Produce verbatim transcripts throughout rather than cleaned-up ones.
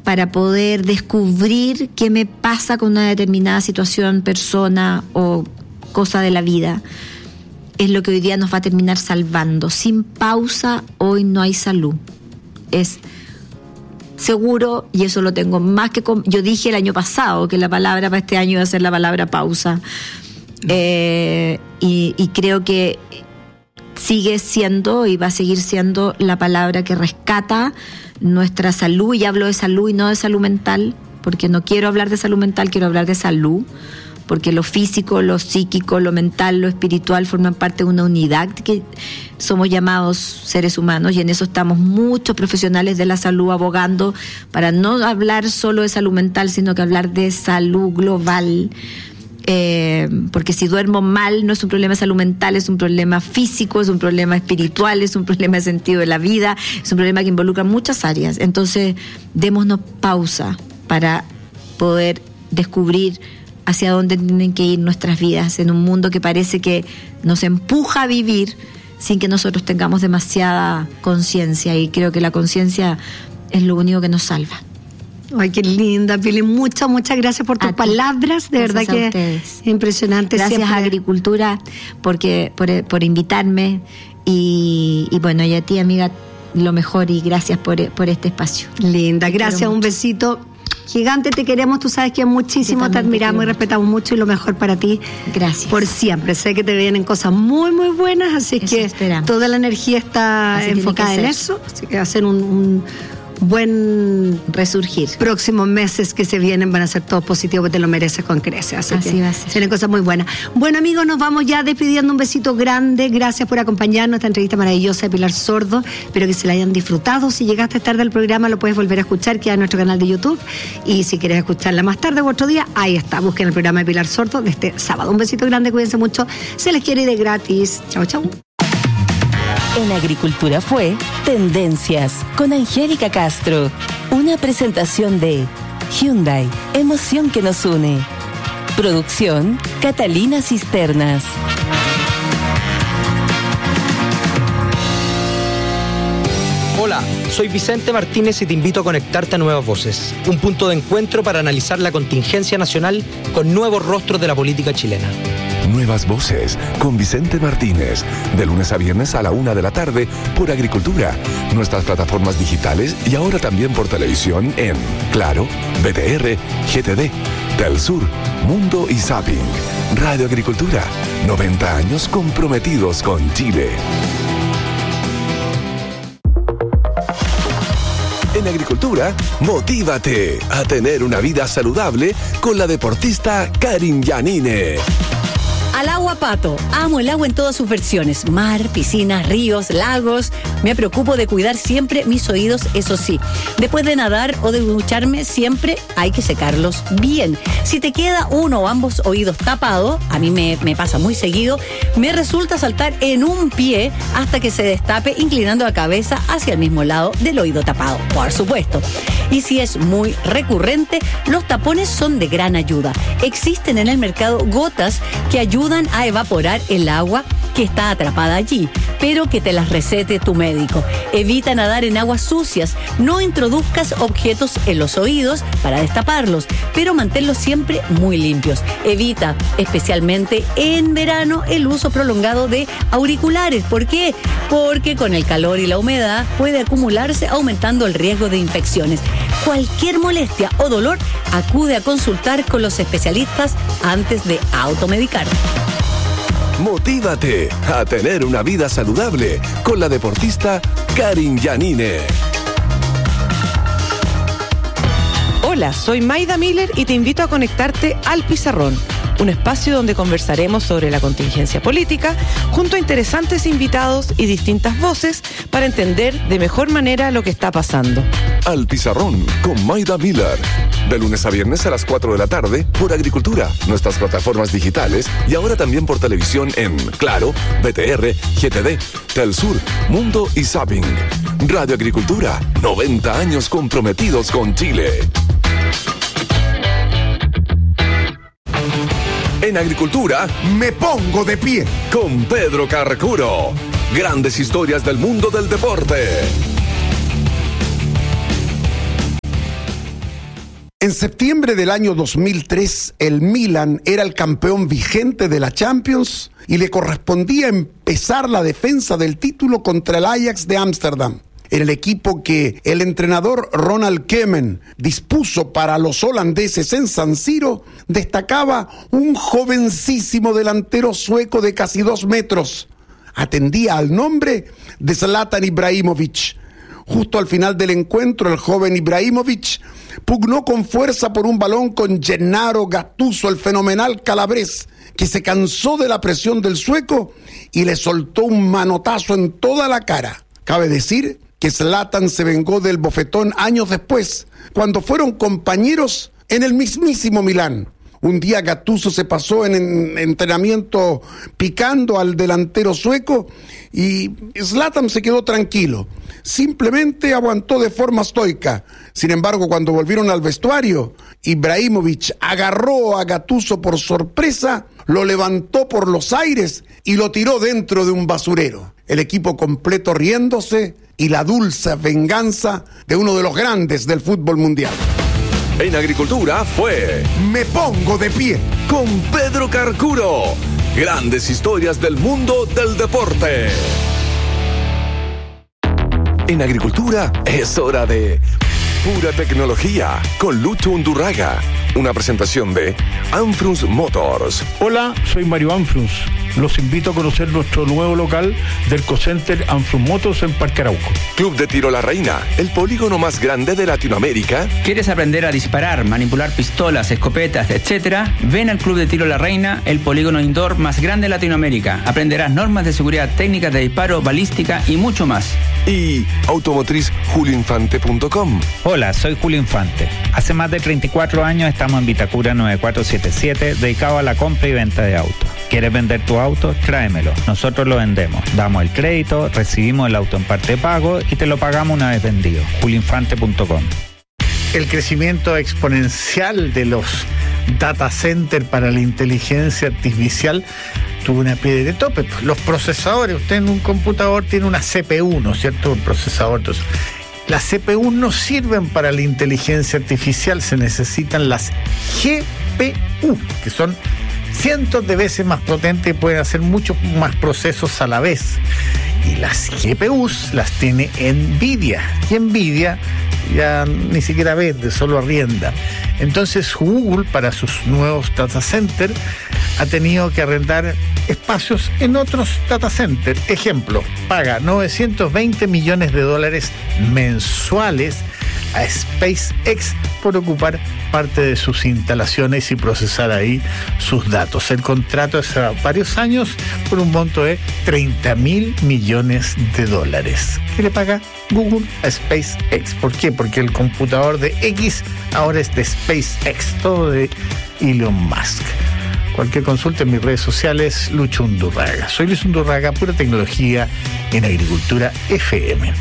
para poder descubrir qué me pasa con una determinada situación, persona o cosa de la vida, es lo que hoy día nos va a terminar salvando. Sin pausa, hoy no hay salud. Es seguro, y eso lo tengo más que... Com- Yo dije el año pasado que la palabra para este año iba a ser la palabra pausa. Eh, y, y creo que sigue siendo y va a seguir siendo la palabra que rescata nuestra salud, y hablo de salud y no de salud mental, porque no quiero hablar de salud mental, quiero hablar de salud, porque lo físico, lo psíquico, lo mental, lo espiritual forman parte de una unidad que somos llamados seres humanos, y en eso estamos muchos profesionales de la salud abogando para no hablar solo de salud mental, sino que hablar de salud global. Eh, porque si duermo mal no es un problema de salud mental, es un problema físico, es un problema espiritual, es un problema de sentido de la vida, es un problema que involucra muchas áreas. Entonces, démonos pausa para poder descubrir hacia dónde tienen que ir nuestras vidas en un mundo que parece que nos empuja a vivir sin que nosotros tengamos demasiada conciencia, y creo que la conciencia es lo único que nos salva. Ay, qué linda, Pili. Muchas, muchas gracias por tus palabras. De gracias verdad que ustedes. Impresionante. Gracias siempre. a Agricultura porque, por, por invitarme, y, y bueno, y a ti, amiga, lo mejor, y gracias por, por este espacio. Linda, gracias, un besito gigante, te queremos, tú sabes que muchísimo te admiramos te y respetamos mucho, y lo mejor para ti. Gracias. Por siempre, sé que te vienen cosas muy, muy buenas, así eso que esperamos. Toda la energía está así enfocada en eso, así que hacer un... un buen resurgir. Próximos meses que se vienen van a ser todos positivos, porque te lo mereces con creces. Así, así que va a ser. Tienen cosas muy buenas. Bueno, amigos, nos vamos ya despidiendo. Un besito grande. Gracias por acompañarnos. Esta entrevista maravillosa de Pilar Sordo. Espero que se la hayan disfrutado. Si llegaste tarde al programa, lo puedes volver a escuchar, queda en nuestro canal de YouTube. Y si quieres escucharla más tarde o otro día, ahí está. Busquen el programa de Pilar Sordo de este sábado. Un besito grande, cuídense mucho. Se les quiere y de gratis. Chau, chau. En Agricultura fue Tendencias con Angélica Castro. Una presentación de Hyundai, emoción que nos une. Producción Catalina Cisternas. Hola, soy Vicente Martínez y te invito a conectarte a Nuevas Voces, un punto de encuentro para analizar la contingencia nacional con nuevos rostros de la política chilena. Nuevas Voces con Vicente Martínez, de lunes a viernes a la una de la tarde por Agricultura, nuestras plataformas digitales y ahora también por televisión en Claro, B T R, G T D, Telsur, Mundo y Zapping. Radio Agricultura, noventa años comprometidos con Chile. En Agricultura, motívate a tener una vida saludable con la deportista Karin Yanine. Al agua, Pato. Amo el agua en todas sus versiones. Mar, piscinas, ríos, lagos. Me preocupo de cuidar siempre mis oídos, eso sí. Después de nadar o de ducharme, siempre hay que secarlos bien. Si te queda uno o ambos oídos tapados, a mí me, me pasa muy seguido, me resulta saltar en un pie hasta que se destape, inclinando la cabeza hacia el mismo lado del oído tapado, por supuesto. Y si es muy recurrente, los tapones son de gran ayuda. Existen en el mercado gotas que ayudan a evaporar el agua que está atrapada allí, pero que te las recete tu médico. Evita nadar en aguas sucias, no introduzcas objetos en los oídos para destaparlos, pero manténlos siempre muy limpios. Evita, especialmente en verano, el uso prolongado de auriculares. ¿Por qué? Porque con el calor y la humedad puede acumularse, aumentando el riesgo de infecciones. Cualquier molestia o dolor, acude a consultar con los especialistas antes de automedicar. Motívate a tener una vida saludable con la deportista Karin Yanine. Hola, soy Maida Miller y te invito a conectarte al Pizarrón, un espacio donde conversaremos sobre la contingencia política junto a interesantes invitados y distintas voces para entender de mejor manera lo que está pasando. Al Pizarrón con Maida Miller, de lunes a viernes a las cuatro de la tarde por Agricultura, nuestras plataformas digitales y ahora también por televisión en Claro, B T R, G T D, Telsur, Mundo y Zapping. Radio Agricultura, noventa años comprometidos con Chile. En Agricultura, me pongo de pie con Pedro Carcuro. Grandes historias del mundo del deporte. En septiembre del año dos mil tres, el Milan era el campeón vigente de la Champions y le correspondía empezar la defensa del título contra el Ajax de Ámsterdam. Era el equipo que el entrenador Ronald Koeman dispuso para los holandeses en San Siro. Destacaba un jovencísimo delantero sueco de casi dos metros. Atendía al nombre de Zlatan Ibrahimovic. Justo al final del encuentro, el joven Ibrahimovic pugnó con fuerza por un balón con Gennaro Gattuso, el fenomenal calabrés, que se cansó de la presión del sueco y le soltó un manotazo en toda la cara. Cabe decir que Zlatan se vengó del bofetón años después, cuando fueron compañeros en el mismísimo Milán. Un día Gattuso se pasó en entrenamiento picando al delantero sueco y Zlatan se quedó tranquilo. Simplemente aguantó de forma estoica. Sin embargo, cuando volvieron al vestuario, Ibrahimovic agarró a Gattuso por sorpresa, lo levantó por los aires y lo tiró dentro de un basurero. El equipo completo riéndose y la dulce venganza de uno de los grandes del fútbol mundial. En Agricultura fue Me Pongo de Pie con Pedro Carcuro. Grandes historias del mundo del deporte. En Agricultura es hora de Pura Tecnología con Lucho Undurraga. Una presentación de Anfrus Motors. Hola, soy Mario Anfrus. Los invito a conocer nuestro nuevo local del Cocenter Anfrus Motors en Parque Arauco. Club de Tiro La Reina, el polígono más grande de Latinoamérica. ¿Quieres aprender a disparar, manipular pistolas, escopetas, etcétera? Ven al Club de Tiro La Reina, el polígono indoor más grande de Latinoamérica. Aprenderás normas de seguridad, técnicas de disparo, balística y mucho más. Y automotriz julio infante punto com. Hola, soy Julio Infante. Hace más de treinta y cuatro años estamos en Vitacura nueve cuatro siete siete, dedicado a la compra y venta de autos. ¿Quieres vender tu auto? Tráemelo. Nosotros lo vendemos. Damos el crédito, recibimos el auto en parte de pago y te lo pagamos una vez vendido. julio infante punto com. El crecimiento exponencial de los data centers para la inteligencia artificial tuvo una piedra de tope. Los procesadores, usted en un computador tiene una C P U, ¿no es cierto? Un procesador. Entonces, las C P U no sirven para la inteligencia artificial, se necesitan las G P U, que son cientos de veces más potentes y pueden hacer muchos más procesos a la vez. Y las G P Us las tiene Nvidia. Y Nvidia ya ni siquiera vende, solo arrienda. Entonces Google, para sus nuevos data centers, ha tenido que arrendar espacios en otros data centers. Ejemplo, paga novecientos veinte millones de dólares mensuales a SpaceX por ocupar parte de sus instalaciones y procesar ahí sus datos. El contrato es a varios años por un monto de treinta mil millones de dólares. ¿Qué le paga Google a SpaceX? ¿Por qué? Porque el computador de X ahora es de SpaceX, todo de Elon Musk. Cualquier consulta en mis redes sociales, Lucho Undurraga. Soy Luis Undurraga, Pura Tecnología en Agricultura F M.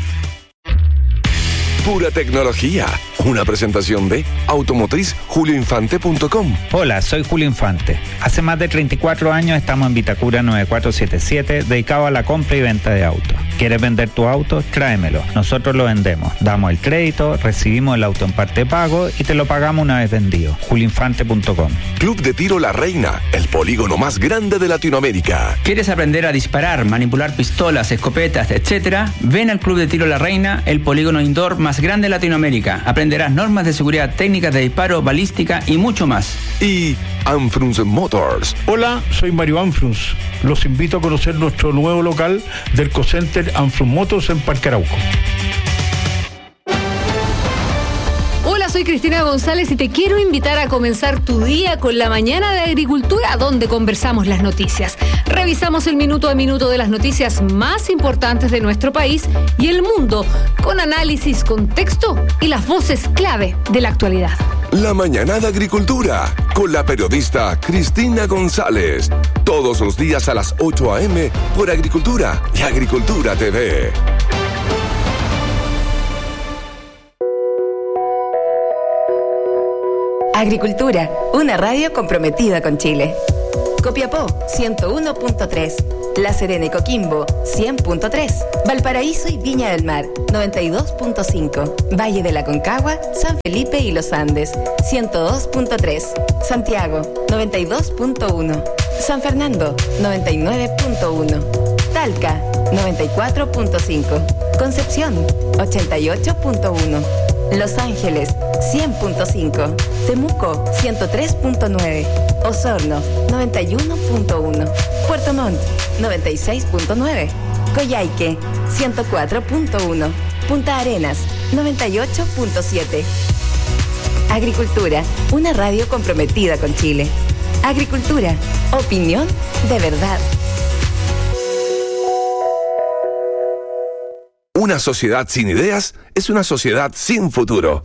Pura Tecnología, una presentación de automotriz julio infante punto com. Hola, soy Julio Infante. Hace más de treinta y cuatro años estamos en Vitacura nueve cuatro siete siete, dedicado a la compra y venta de autos. ¿Quieres vender tu auto? Tráemelo. Nosotros lo vendemos. Damos el crédito, recibimos el auto en parte de pago y te lo pagamos una vez vendido. julio infante punto com. Club de Tiro La Reina, el polígono más grande de Latinoamérica. ¿Quieres aprender a disparar, manipular pistolas, escopetas, etcétera? Ven al Club de Tiro La Reina, el polígono indoor más grande de Latinoamérica. Aprenderás normas de seguridad, técnicas de disparo, balística y mucho más. Y Anfrus Motors. Hola, soy Mario Anfrus. Los invito a conocer nuestro nuevo local del Cocenter Anfrus Motors en Parque Arauco. Hola, soy Cristina González y te quiero invitar a comenzar tu día con la mañana de Agricultura, donde conversamos las noticias. Revisamos el minuto a minuto de las noticias más importantes de nuestro país y el mundo, con análisis, contexto y las voces clave de la actualidad. La mañana de Agricultura, con la periodista Cristina González. Todos los días a las ocho a eme por Agricultura y Agricultura T V. Agricultura, una radio comprometida con Chile. Copiapó, ciento uno punto tres. La Serena y Coquimbo, cien punto tres. Valparaíso y Viña del Mar, noventa y dos punto cinco. Valle de la Concagua, San Felipe y Los Andes, ciento dos punto tres. Santiago, noventa y dos punto uno. San Fernando, noventa y nueve punto uno. Talca, noventa y cuatro punto cinco. Concepción, ochenta y ocho punto uno. Los Ángeles, cien punto cinco. Temuco, ciento tres punto nueve. Osorno, noventa y uno punto uno. Puerto Montt, noventa y seis punto nueve. Coyhaique, ciento cuatro punto uno. Punta Arenas, noventa y ocho punto siete. Agricultura, una radio comprometida con Chile. Agricultura, opinión de verdad. Una sociedad sin ideas es una sociedad sin futuro.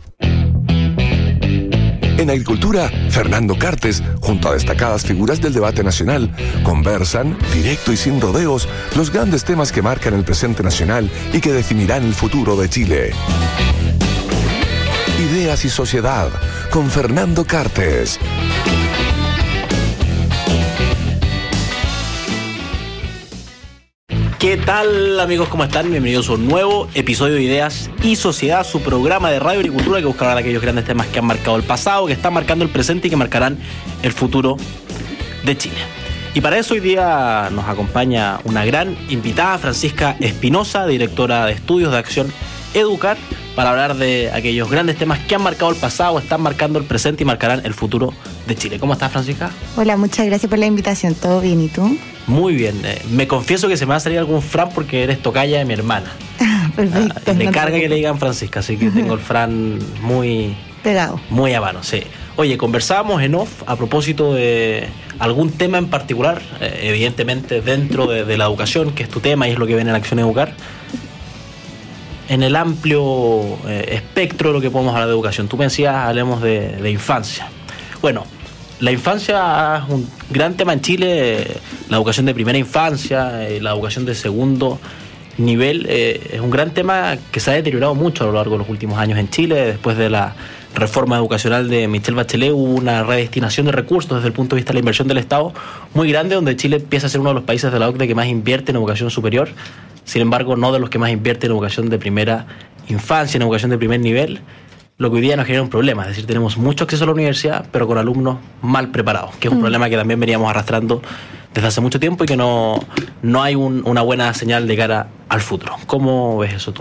En Agricultura, Fernando Cartes, junto a destacadas figuras del debate nacional, conversan, directo y sin rodeos, los grandes temas que marcan el presente nacional y que definirán el futuro de Chile. Ideas y sociedad, con Fernando Cartes. ¿Qué tal, amigos? ¿Cómo están? Bienvenidos a un nuevo episodio de Ideas y Sociedad, su programa de radio agricultura que buscará aquellos grandes temas que han marcado el pasado, que están marcando el presente y que marcarán el futuro de Chile. Y para eso hoy día nos acompaña una gran invitada, Francisca Espinosa, directora de estudios de Acción Educar, para hablar de aquellos grandes temas que han marcado el pasado, están marcando el presente y marcarán el futuro de Chile. ¿Cómo estás, Francisca? Hola, muchas gracias por la invitación. ¿Todo bien? ¿Y tú? Muy bien. Eh, me confieso que se me va a salir algún Fran porque eres tocaya de mi hermana. Perfecto. Ah, me carga que le digan Francisca, así que tengo el Fran muy... pegado. Muy a mano, sí. Oye, conversábamos en off a propósito de algún tema en particular, eh, evidentemente dentro de, de la educación, que es tu tema y es lo que ven en Acción Educar. En el amplio eh, espectro de lo que podemos hablar de educación. Tú me decías, hablemos de, de infancia. Bueno, la infancia es un gran tema en Chile. Eh, la educación de primera infancia, eh, la educación de segundo nivel, eh, es un gran tema que se ha deteriorado mucho a lo largo de los últimos años en Chile. Después de la reforma educacional de Michelle Bachelet hubo una redestinación de recursos desde el punto de vista de la inversión del Estado muy grande, donde Chile empieza a ser uno de los países de la O C D E que más invierte en educación superior. Sin embargo, no de los que más invierte en educación de primera infancia, en educación de primer nivel, lo que hoy día nos genera un problema. Es decir, tenemos mucho acceso a la universidad, pero con alumnos mal preparados, que es un mm. problema que también veníamos arrastrando desde hace mucho tiempo y que no, no hay un, una buena señal de cara al futuro. ¿Cómo ves eso tú?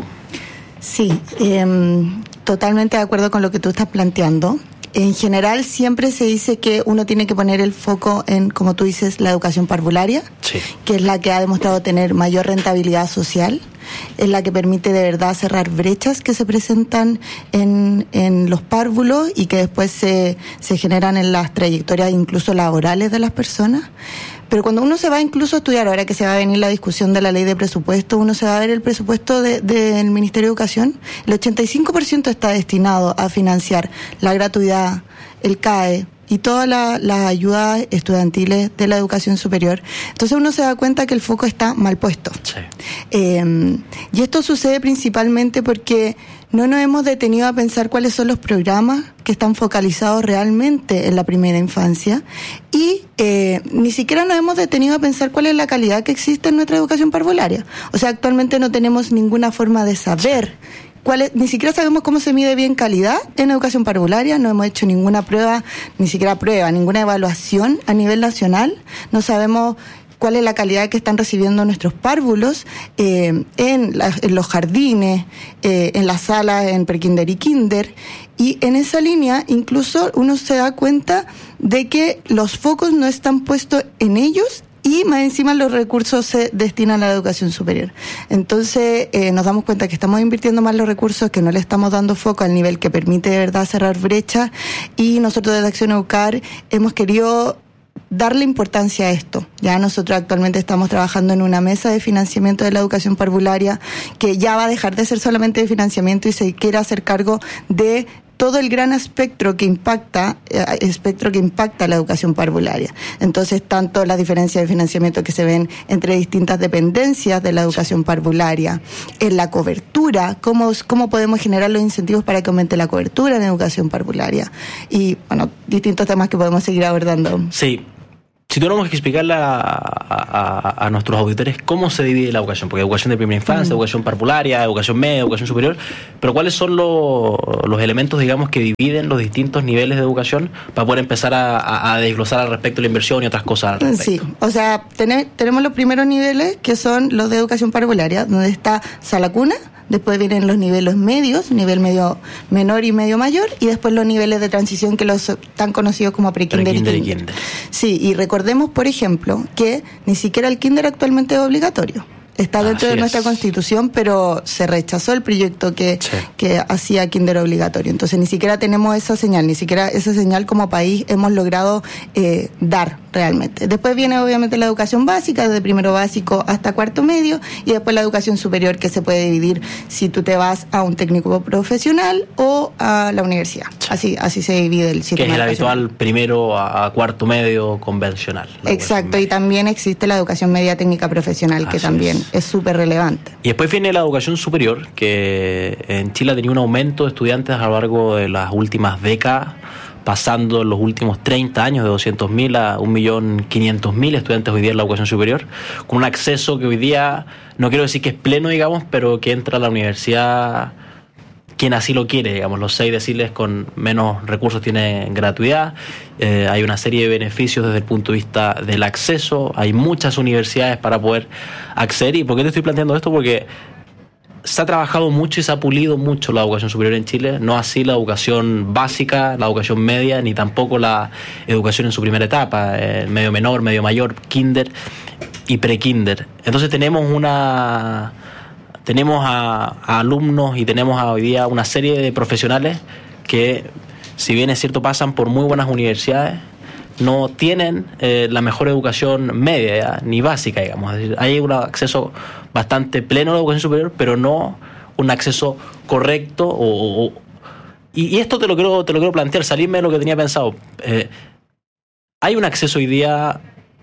Sí, eh, totalmente de acuerdo con lo que tú estás planteando. En general siempre se dice que uno tiene que poner el foco en, como tú dices, la educación parvularia, sí, que es la que ha demostrado tener mayor rentabilidad social, es la que permite de verdad cerrar brechas que se presentan en, en los párvulos y que después se, se generan en las trayectorias incluso laborales de las personas. Pero cuando uno se va incluso a estudiar, ahora que se va a venir la discusión de la ley de presupuesto, uno se va a ver el presupuesto de, de, del Ministerio de Educación, el ochenta y cinco por ciento está destinado a financiar la gratuidad, el C A E y todas las la ayudas estudiantiles de la educación superior. Entonces uno se da cuenta que el foco está mal puesto. Sí. Eh, y esto sucede principalmente porque no nos hemos detenido a pensar cuáles son los programas que están focalizados realmente en la primera infancia y eh, ni siquiera nos hemos detenido a pensar cuál es la calidad que existe en nuestra educación parvularia. O sea, actualmente no tenemos ninguna forma de saber cuál es, ni siquiera sabemos cómo se mide bien calidad en educación parvularia, no hemos hecho ninguna prueba, ni siquiera prueba, ninguna evaluación a nivel nacional, no sabemos cuál es la calidad que están recibiendo nuestros párvulos eh, en, la, en los jardines, eh, en las salas, en prekinder y kinder. Y en esa línea incluso uno se da cuenta de que los focos no están puestos en ellos y más encima los recursos se destinan a la educación superior. Entonces eh, nos damos cuenta que estamos invirtiendo más los recursos, que no le estamos dando foco al nivel que permite de verdad cerrar brechas y nosotros desde Acción Educar hemos querido darle importancia a esto. Ya nosotros actualmente estamos trabajando en una mesa de financiamiento de la educación parvularia que ya va a dejar de ser solamente de financiamiento y se quiere hacer cargo de todo el gran espectro que impacta, eh, espectro que impacta la educación parvularia. Entonces, tanto las diferencias de financiamiento que se ven entre distintas dependencias de la educación parvularia, en la cobertura, cómo, cómo podemos generar los incentivos para que aumente la cobertura en educación parvularia y, bueno, distintos temas que podemos seguir abordando. Sí. si tuviéramos que explicarle a, a, a nuestros auditores cómo se divide la educación, porque educación de primera infancia, mm. educación parvularia, educación media, educación superior, pero ¿cuáles son los, los elementos, digamos, que dividen los distintos niveles de educación para poder empezar a, a, a desglosar al respecto de la inversión y otras cosas al respecto? Sí, o sea, tener, tenemos los primeros niveles, que son los de educación parvularia, donde está sala cuna. Después vienen los niveles medios, nivel medio menor y medio mayor, y después los niveles de transición que los tan conocidos como pre-kinder y kinder. y kinder. Sí, y recordemos, por ejemplo, que ni siquiera el kinder actualmente es obligatorio. Está dentro Así de nuestra es. Constitución, pero se rechazó el proyecto que, sí. que hacía kinder obligatorio. Entonces ni siquiera tenemos esa señal, ni siquiera esa señal como país hemos logrado eh, dar realmente. Después viene obviamente la educación básica, desde primero básico hasta cuarto medio, y después la educación superior, que se puede dividir si tú te vas a un técnico profesional o a la universidad. Sí. Así así se divide el sistema. Que es el habitual primero a cuarto medio convencional. Exacto, y también existe la educación media técnica profesional, Así que también es súper relevante. Y después viene la educación superior, que en Chile ha tenido un aumento de estudiantes a lo largo de las últimas décadas, pasando en los últimos treinta años de doscientos mil a un millón quinientos mil estudiantes hoy día en la educación superior, con un acceso que hoy día, no quiero decir que es pleno, digamos, pero que entra a la universidad quien así lo quiere, digamos. Los seis deciles con menos recursos tienen gratuidad, eh, hay una serie de beneficios desde el punto de vista del acceso, hay muchas universidades para poder acceder. ¿Y por qué te estoy planteando esto? Porque se ha trabajado mucho y se ha pulido mucho la educación superior en Chile, no así la educación básica, la educación media, ni tampoco la educación en su primera etapa, eh, medio menor, medio mayor, kinder y pre-kinder. Entonces tenemos una... Tenemos a, a alumnos y tenemos a hoy día una serie de profesionales que, si bien es cierto, pasan por muy buenas universidades, no tienen eh, la mejor educación media, ¿ya? Ni básica, digamos. Es decir, hay un acceso bastante pleno a la educación superior, pero no un acceso correcto. O, o, y, y esto te lo quiero, te lo quiero plantear, salirme de lo que tenía pensado. Eh, hay un acceso hoy día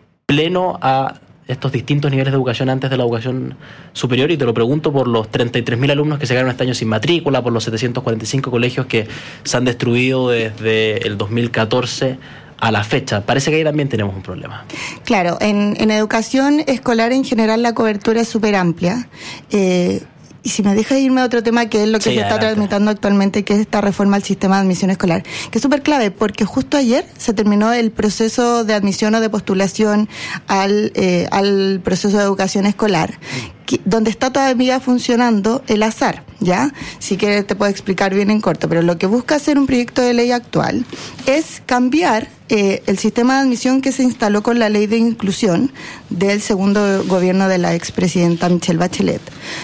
pleno a estos distintos niveles de educación antes de la educación superior, y te lo pregunto por los treinta y tres mil alumnos que se quedaron este año sin matrícula, por los setecientos cuarenta y cinco colegios que se han destruido desde el dos mil catorce a la fecha. Parece que ahí también tenemos un problema. Claro, en, en educación escolar en general la cobertura es súper amplia. Eh, Y si me deja irme a otro tema, que es lo que sí, se está adelante. tramitando actualmente, que es esta reforma al sistema de admisión escolar, que es súper clave, porque justo ayer se terminó el proceso de admisión o de postulación al, eh, al proceso de educación escolar, que, donde está todavía funcionando el azar, ¿ya? Si quieres te puedo explicar bien en corto, pero lo que busca hacer un proyecto de ley actual es cambiar eh, el sistema de admisión que se instaló con la ley de inclusión del segundo gobierno de la expresidenta Michelle Bachelet.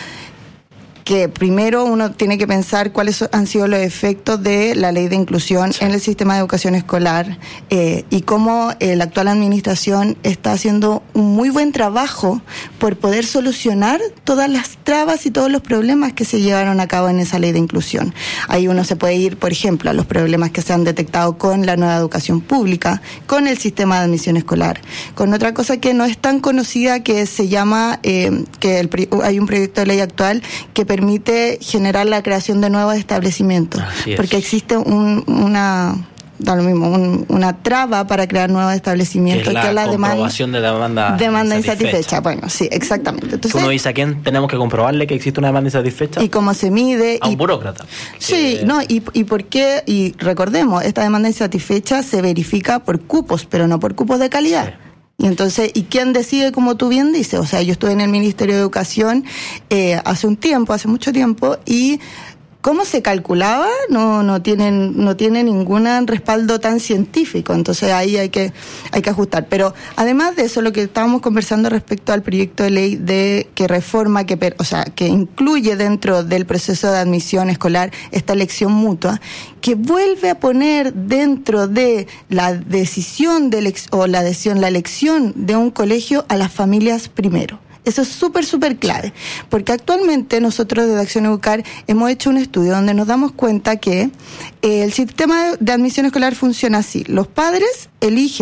Que primero uno tiene que pensar cuáles han sido los efectos de la ley de inclusión en el sistema de educación escolar eh, y cómo eh, la actual administración está haciendo un muy buen trabajo por poder solucionar todas las trabas y todos los problemas que se llevaron a cabo en esa ley de inclusión. Ahí uno se puede ir, por ejemplo, a los problemas que se han detectado con la nueva educación pública, con el sistema de admisión escolar, con otra cosa que no es tan conocida, que se llama, eh, que el, hay un proyecto de ley actual que permite permite generar la creación de nuevos establecimientos, porque existe un, una da lo mismo, un, una traba para crear nuevos establecimientos, que es la, que es la comprobación demanda, de demanda, demanda insatisfecha. insatisfecha. Bueno, sí, exactamente. Entonces, uno dice, ¿a quién tenemos que comprobarle que existe una demanda insatisfecha? Y cómo se mide. A y, un burócrata. Sí, que... no, y, y por qué, y recordemos, esta demanda insatisfecha se verifica por cupos, pero no por cupos de calidad. Sí. Y entonces, ¿y quién decide, como tú bien dices? O sea, yo estuve en el Ministerio de Educación eh, hace un tiempo, hace mucho tiempo, y cómo se calculaba no no tienen no tiene ningún respaldo tan científico. Entonces ahí hay que hay que ajustar. Pero además de eso, lo que estábamos conversando respecto al proyecto de ley de que reforma, que o sea que incluye dentro del proceso de admisión escolar esta elección mutua, que vuelve a poner dentro de la decisión de elec- o la decisión la elección de un colegio a las familias primero. Eso es súper, súper clave, porque actualmente nosotros desde Acción Educar hemos hecho un estudio donde nos damos cuenta que eh, el sistema de admisión escolar funciona así. Los padres eligen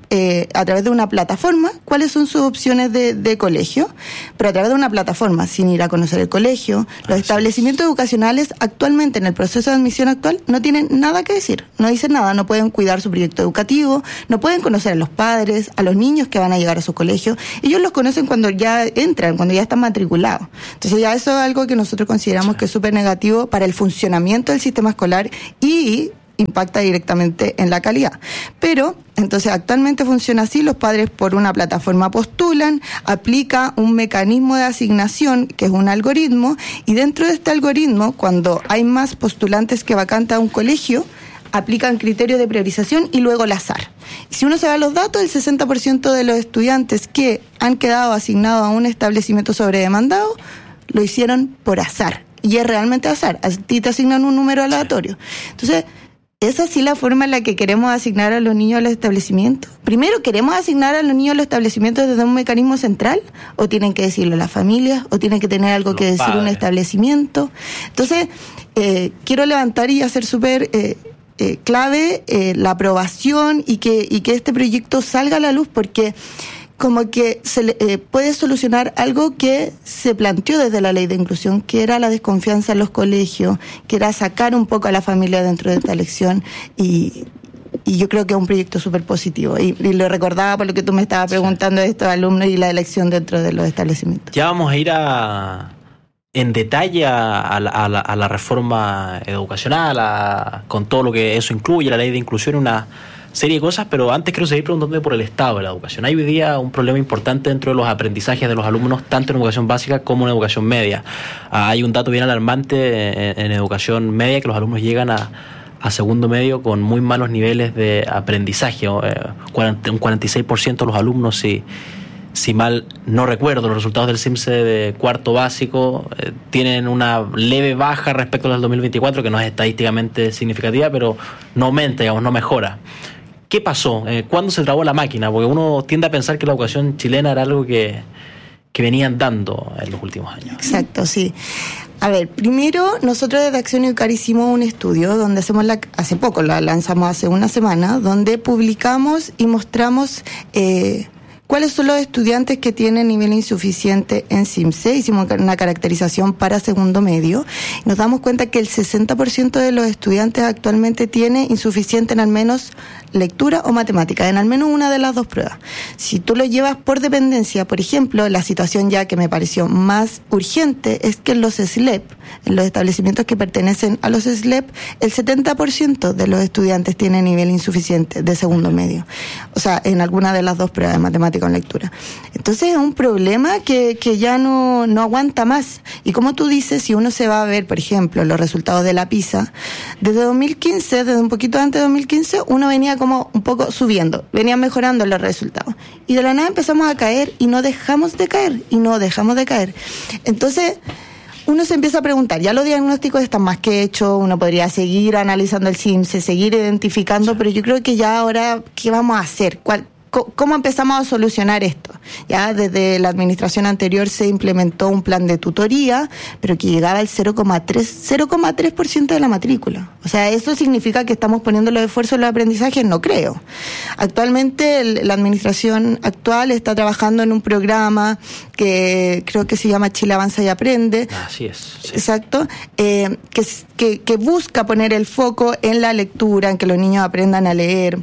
eh, a través de una plataforma cuáles son sus opciones de, de colegio, pero a través de una plataforma, sin ir a conocer el colegio. Los Así establecimientos es. educacionales actualmente en el proceso de admisión actual no tienen nada que decir, no dicen nada, no pueden cuidar su proyecto educativo, no pueden conocer a los padres, a los niños que van a llegar a su colegio. Ellos los conocen cuando ya entran, cuando ya están matriculados. Entonces ya eso es algo que nosotros consideramos sí. que es súper negativo para el funcionamiento del sistema escolar y impacta directamente en la calidad. Pero, entonces, actualmente funciona así, los padres por una plataforma postulan, aplica un mecanismo de asignación, que es un algoritmo, y dentro de este algoritmo, cuando hay más postulantes que vacantes a un colegio, aplican criterios de priorización y luego el azar. Si uno se va a los datos, el sesenta por ciento de los estudiantes que han quedado asignados a un establecimiento sobredemandado, lo hicieron por azar. Y es realmente azar. A ti te asignan un número aleatorio. Entonces, ¿es así la forma en la que queremos asignar a los niños a los establecimientos? Primero, ¿queremos asignar a los niños a los establecimientos desde un mecanismo central? ¿O tienen que decirlo las familias? ¿O tienen que tener algo los que decir padres. Un establecimiento? Entonces, eh, quiero levantar y hacer súper eh, eh, clave eh, la aprobación y que, y que este proyecto salga a la luz, porque como que se le, eh, puede solucionar algo que se planteó desde la ley de inclusión, que era la desconfianza en los colegios, que era sacar un poco a la familia dentro de esta elección, y, y yo creo que es un proyecto súper positivo. Y, y lo recordaba por lo que tú me estabas preguntando de estos alumnos y la elección dentro de los establecimientos. Ya vamos a ir a en detalle a, a, la, a, la, a la reforma educacional, a, con todo lo que eso incluye, la ley de inclusión, una serie de cosas, pero antes quiero seguir preguntando por el estado de la educación. Hay hoy día un problema importante dentro de los aprendizajes de los alumnos, tanto en educación básica como en educación media. Ah, hay un dato bien alarmante en, en educación media, que los alumnos llegan a, a segundo medio con muy malos niveles de aprendizaje. Eh, cuarenta, un cuarenta y seis por ciento de los alumnos, si, si mal no recuerdo, los resultados del CIMSE de cuarto básico eh, tienen una leve baja respecto al dos mil veinticuatro, que no es estadísticamente significativa, pero no aumenta, digamos, no mejora. ¿Qué pasó? Eh, ¿Cuándo se trabó la máquina? Porque uno tiende a pensar que la educación chilena era algo que, que venían dando en los últimos años. Exacto, sí. A ver, primero nosotros desde Acción Educar hicimos un estudio donde hacemos la, hace poco, la lanzamos hace una semana, donde publicamos y mostramos eh, cuáles son los estudiantes que tienen nivel insuficiente en CIMSE. Hicimos una caracterización para segundo medio. Nos damos cuenta que el sesenta por ciento de los estudiantes actualmente tiene insuficiente en al menos lectura o matemática, en al menos una de las dos pruebas. Si tú lo llevas por dependencia, por ejemplo, la situación ya que me pareció más urgente es que en los S L E P, en los establecimientos que pertenecen a los S L E P, el setenta por ciento de los estudiantes tiene nivel insuficiente de segundo medio. O sea, en alguna de las dos pruebas de matemática o lectura. Entonces es un problema que, que ya no, no aguanta más. Y como tú dices, si uno se va a ver, por ejemplo, los resultados de la PISA, desde dos mil quince, desde un poquito antes de dos mil quince, uno venía como un poco subiendo, venían mejorando los resultados. Y de la nada empezamos a caer y no dejamos de caer, y no dejamos de caer. Entonces, uno se empieza a preguntar, ya los diagnósticos están más que hechos, uno podría seguir analizando el CIMSE, seguir identificando, pero yo creo que ya ahora, ¿qué vamos a hacer? ¿Cuál? ¿Cómo empezamos a solucionar esto? Ya desde la administración anterior se implementó un plan de tutoría, pero que llegaba al cero coma tres por ciento de la matrícula. O sea, ¿eso significa que estamos poniendo los esfuerzos en los aprendizajes? No creo. Actualmente el, la administración actual está trabajando en un programa que creo que se llama Chile Avanza y Aprende. Así es. Sí. Exacto. Eh, que, que, que busca poner el foco en la lectura, en que los niños aprendan a leer.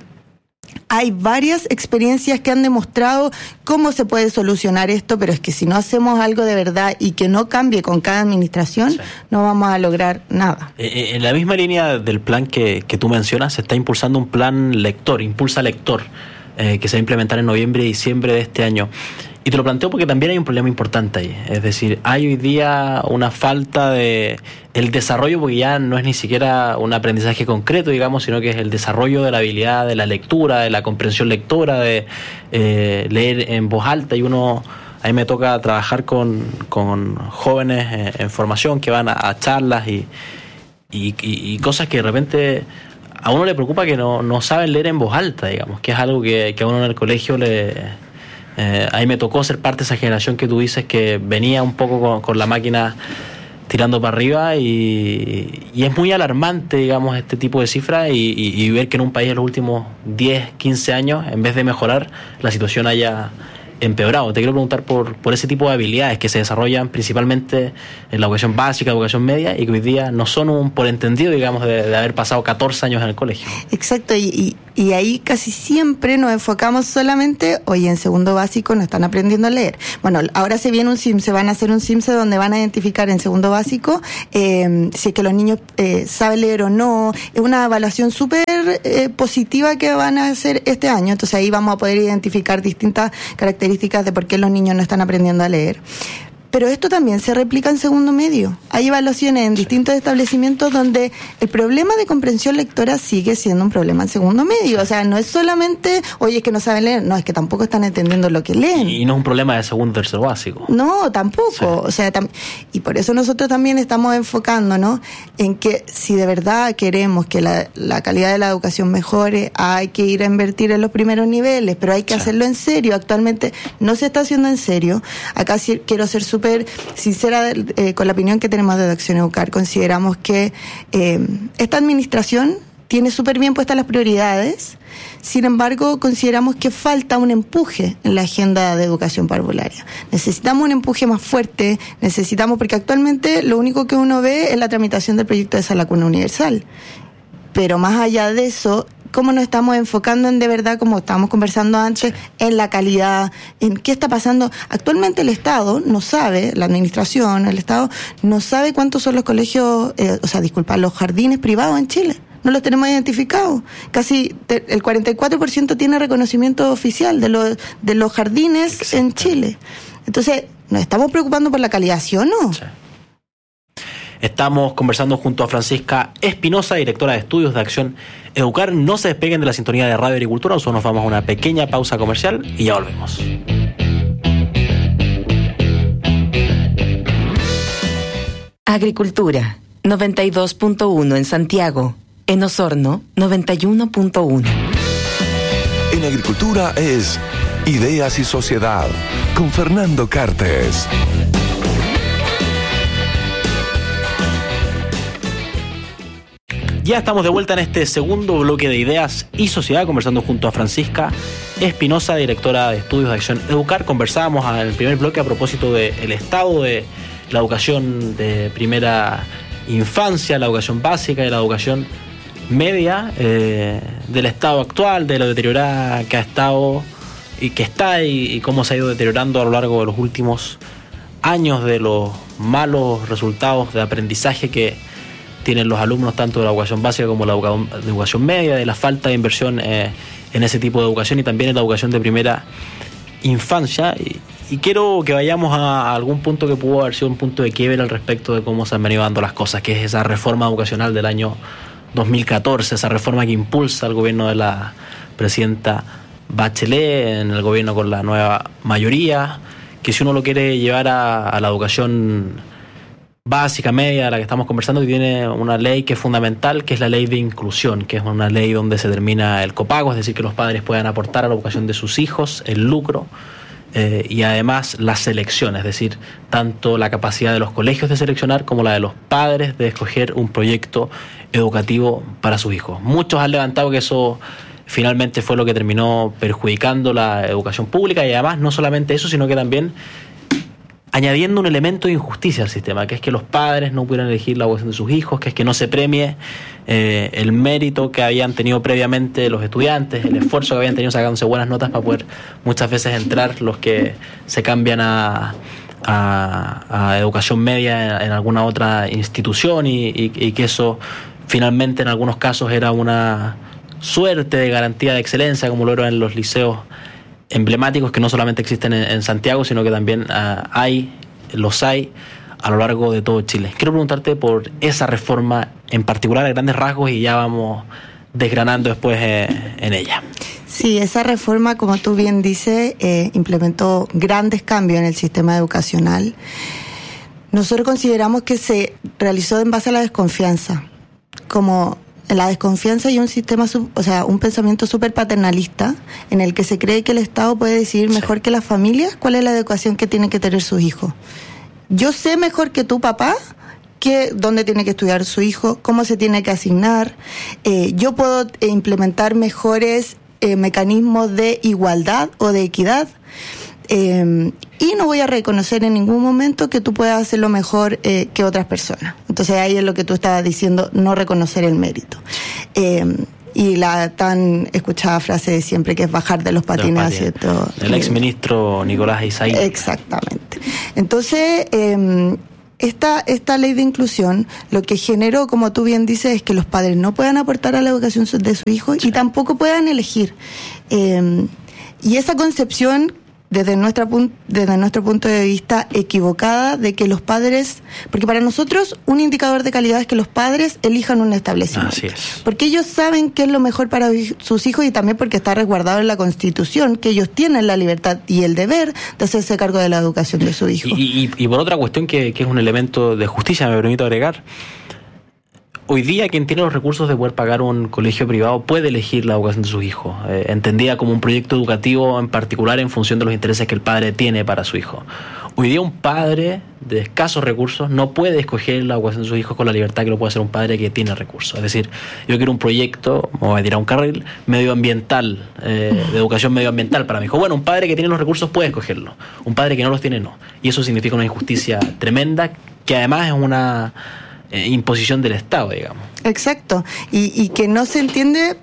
Hay varias experiencias que han demostrado cómo se puede solucionar esto, pero es que si no hacemos algo de verdad y que no cambie con cada administración, sí, no vamos a lograr nada. Eh, en la misma línea del plan que, que tú mencionas, se está impulsando un plan lector, Impulsa Lector, eh, que se va a implementar en noviembre y diciembre de este año. Y te lo planteo porque también hay un problema importante ahí. Es decir, hay hoy día una falta de el desarrollo, porque ya no es ni siquiera un aprendizaje concreto, digamos, sino que es el desarrollo de la habilidad de la lectura, de la comprensión lectora, de eh, leer en voz alta. Y uno, a mí me toca trabajar con, con jóvenes eh, en formación que van a, a charlas y, y, y, y cosas que de repente a uno le preocupa, que no, no saben leer en voz alta, digamos, que es algo que, que a uno en el colegio le... Eh, ahí me tocó ser parte de esa generación que tú dices que venía un poco con, con la máquina tirando para arriba y, y es muy alarmante, digamos, este tipo de cifras y, y, y ver que en un país en los últimos diez, quince años, en vez de mejorar, la situación haya empeorado. Te quiero preguntar por, por ese tipo de habilidades que se desarrollan principalmente en la educación básica, educación media, y que hoy día no son un por entendido, digamos, de, de haber pasado catorce años en el colegio. Exacto, y, y, y ahí casi siempre nos enfocamos solamente, oye, en segundo básico no están aprendiendo a leer. Bueno, ahora se viene un CIMSE, van a hacer un CIMSE donde van a identificar en segundo básico eh, si es que los niños eh, saben leer o no. Es una evaluación súper eh, positiva que van a hacer este año, entonces ahí vamos a poder identificar distintas características de por qué los niños no están aprendiendo a leer. Pero esto también se replica en segundo medio. Hay evaluaciones en distintos establecimientos donde el problema de comprensión lectora sigue siendo un problema en segundo medio. O sea, no es solamente, oye, es que no saben leer, no, es que tampoco están entendiendo lo que leen. Y no es un problema de segundo tercero básico. No, tampoco. Sí. O sea, tam- y por eso nosotros también estamos enfocándonos en que si de verdad queremos que la, la calidad de la educación mejore, hay que ir a invertir en los primeros niveles, pero hay que sí. hacerlo en serio. Actualmente no se está haciendo en serio. Acá sí quiero ser súper sincera eh, con la opinión que tenemos de Acción Educar. Consideramos que eh, esta administración tiene súper bien puestas las prioridades, sin embargo consideramos que falta un empuje en la agenda de educación parvularia. Necesitamos un empuje más fuerte, necesitamos, porque actualmente lo único que uno ve es la tramitación del proyecto de Sala Cuna Universal, pero más allá de eso, cómo nos estamos enfocando en de verdad, como estábamos conversando antes, en la calidad, en qué está pasando. Actualmente el Estado no sabe, la administración, el Estado no sabe cuántos son los colegios, eh, o sea, disculpa, los jardines privados en Chile. No los tenemos identificados. Casi te, el cuarenta y cuatro por ciento tiene reconocimiento oficial de los, de los jardines Exacto. en Chile. Entonces, ¿nos estamos preocupando por la calidad, sí o no? Sí. Estamos conversando junto a Francisca Espinosa, directora de estudios de Acción Educar. No se despeguen de la sintonía de Radio Agricultura, nosotros nos vamos a una pequeña pausa comercial y ya volvemos. Agricultura, noventa y dos punto uno en Santiago. En Osorno, noventa y uno punto uno. En Agricultura es Ideas y Sociedad, con Fernando Cartes. Ya estamos de vuelta en este segundo bloque de Ideas y Sociedad, conversando junto a Francisca Espinosa, directora de estudios de Acción Educar. Conversábamos en el primer bloque a propósito del estado de la educación de primera infancia, la educación básica y la educación media, eh, del estado actual, de lo deteriorada que ha estado y que está y, y cómo se ha ido deteriorando a lo largo de los últimos años, de los malos resultados de aprendizaje que tienen los alumnos tanto de la educación básica como la educa- de educación media, de la falta de inversión eh, en ese tipo de educación y también en la educación de primera infancia. Y, y quiero que vayamos a, a algún punto que pudo haber sido un punto de quiebre al respecto de cómo se han venido dando las cosas, que es esa reforma educacional del año dos mil catorce, esa reforma que impulsa el gobierno de la presidenta Bachelet, en el gobierno con la nueva mayoría, que si uno lo quiere llevar a, a la educación básica, media, de la que estamos conversando, y tiene una ley que es fundamental, que es la ley de inclusión, que es una ley donde se termina el copago, es decir, que los padres puedan aportar a la educación de sus hijos, el lucro, eh, y además la selección, es decir, tanto la capacidad de los colegios de seleccionar como la de los padres de escoger un proyecto educativo para sus hijos. Muchos han levantado que eso finalmente fue lo que terminó perjudicando la educación pública, y además no solamente eso, sino que también añadiendo un elemento de injusticia al sistema, que es que los padres no pudieran elegir la educación de sus hijos, que es que no se premie eh, el mérito que habían tenido previamente los estudiantes, el esfuerzo que habían tenido sacándose buenas notas para poder muchas veces entrar los que se cambian a, a, a educación media en, en alguna otra institución y, y, y que eso finalmente en algunos casos era una suerte de garantía de excelencia, como lo era en los liceos emblemáticos que no solamente existen en, en Santiago, sino que también uh, hay, los hay a lo largo de todo Chile. Quiero preguntarte por esa reforma en particular a grandes rasgos y ya vamos desgranando después eh, en ella. Sí, esa reforma, como tú bien dices, eh, implementó grandes cambios en el sistema educacional. Nosotros consideramos que se realizó en base a la desconfianza, como en la desconfianza y un sistema, o sea, un pensamiento súper paternalista en el que se cree que el Estado puede decidir mejor sí. que las familias cuál es la educación que tienen que tener sus hijos. Yo sé mejor que tu papá qué, dónde tiene que estudiar su hijo, cómo se tiene que asignar. Eh, yo puedo implementar mejores eh, mecanismos de igualdad o de equidad. Eh, y no voy a reconocer en ningún momento que tú puedas hacerlo mejor eh, que otras personas. Entonces ahí es lo que tú estabas diciendo, no reconocer el mérito. Eh, y la tan escuchada frase de siempre que es bajar de los patines, ¿cierto? El ex ministro Nicolás Isaí. Exactamente. Entonces, eh, esta, esta ley de inclusión lo que generó, como tú bien dices, es que los padres no puedan aportar a la educación de su hijo, sí, y tampoco puedan elegir. Eh, y esa concepción, desde nuestra desde nuestro punto de vista, equivocada, de que los padres, porque para nosotros un indicador de calidad es que los padres elijan un establecimiento. Así es. Porque ellos saben qué es lo mejor para sus hijos y también porque está resguardado en la Constitución, que ellos tienen la libertad y el deber de hacerse cargo de la educación de su hijo. Y, y, y por otra cuestión que, que es un elemento de justicia, me permito agregar, hoy día quien tiene los recursos de poder pagar un colegio privado puede elegir la educación de sus hijos, eh, entendida como un proyecto educativo en particular en función de los intereses que el padre tiene para su hijo. Hoy día un padre de escasos recursos no puede escoger la educación de sus hijos con la libertad que lo puede hacer un padre que tiene recursos. Es decir, yo quiero un proyecto, me voy a tirar un carril, medioambiental, eh, de educación medioambiental para mi hijo. Bueno, un padre que tiene los recursos puede escogerlo, un padre que no los tiene no. Y eso significa una injusticia tremenda, que además es una Eh, imposición del Estado, digamos. Exacto, y, y que no se entiende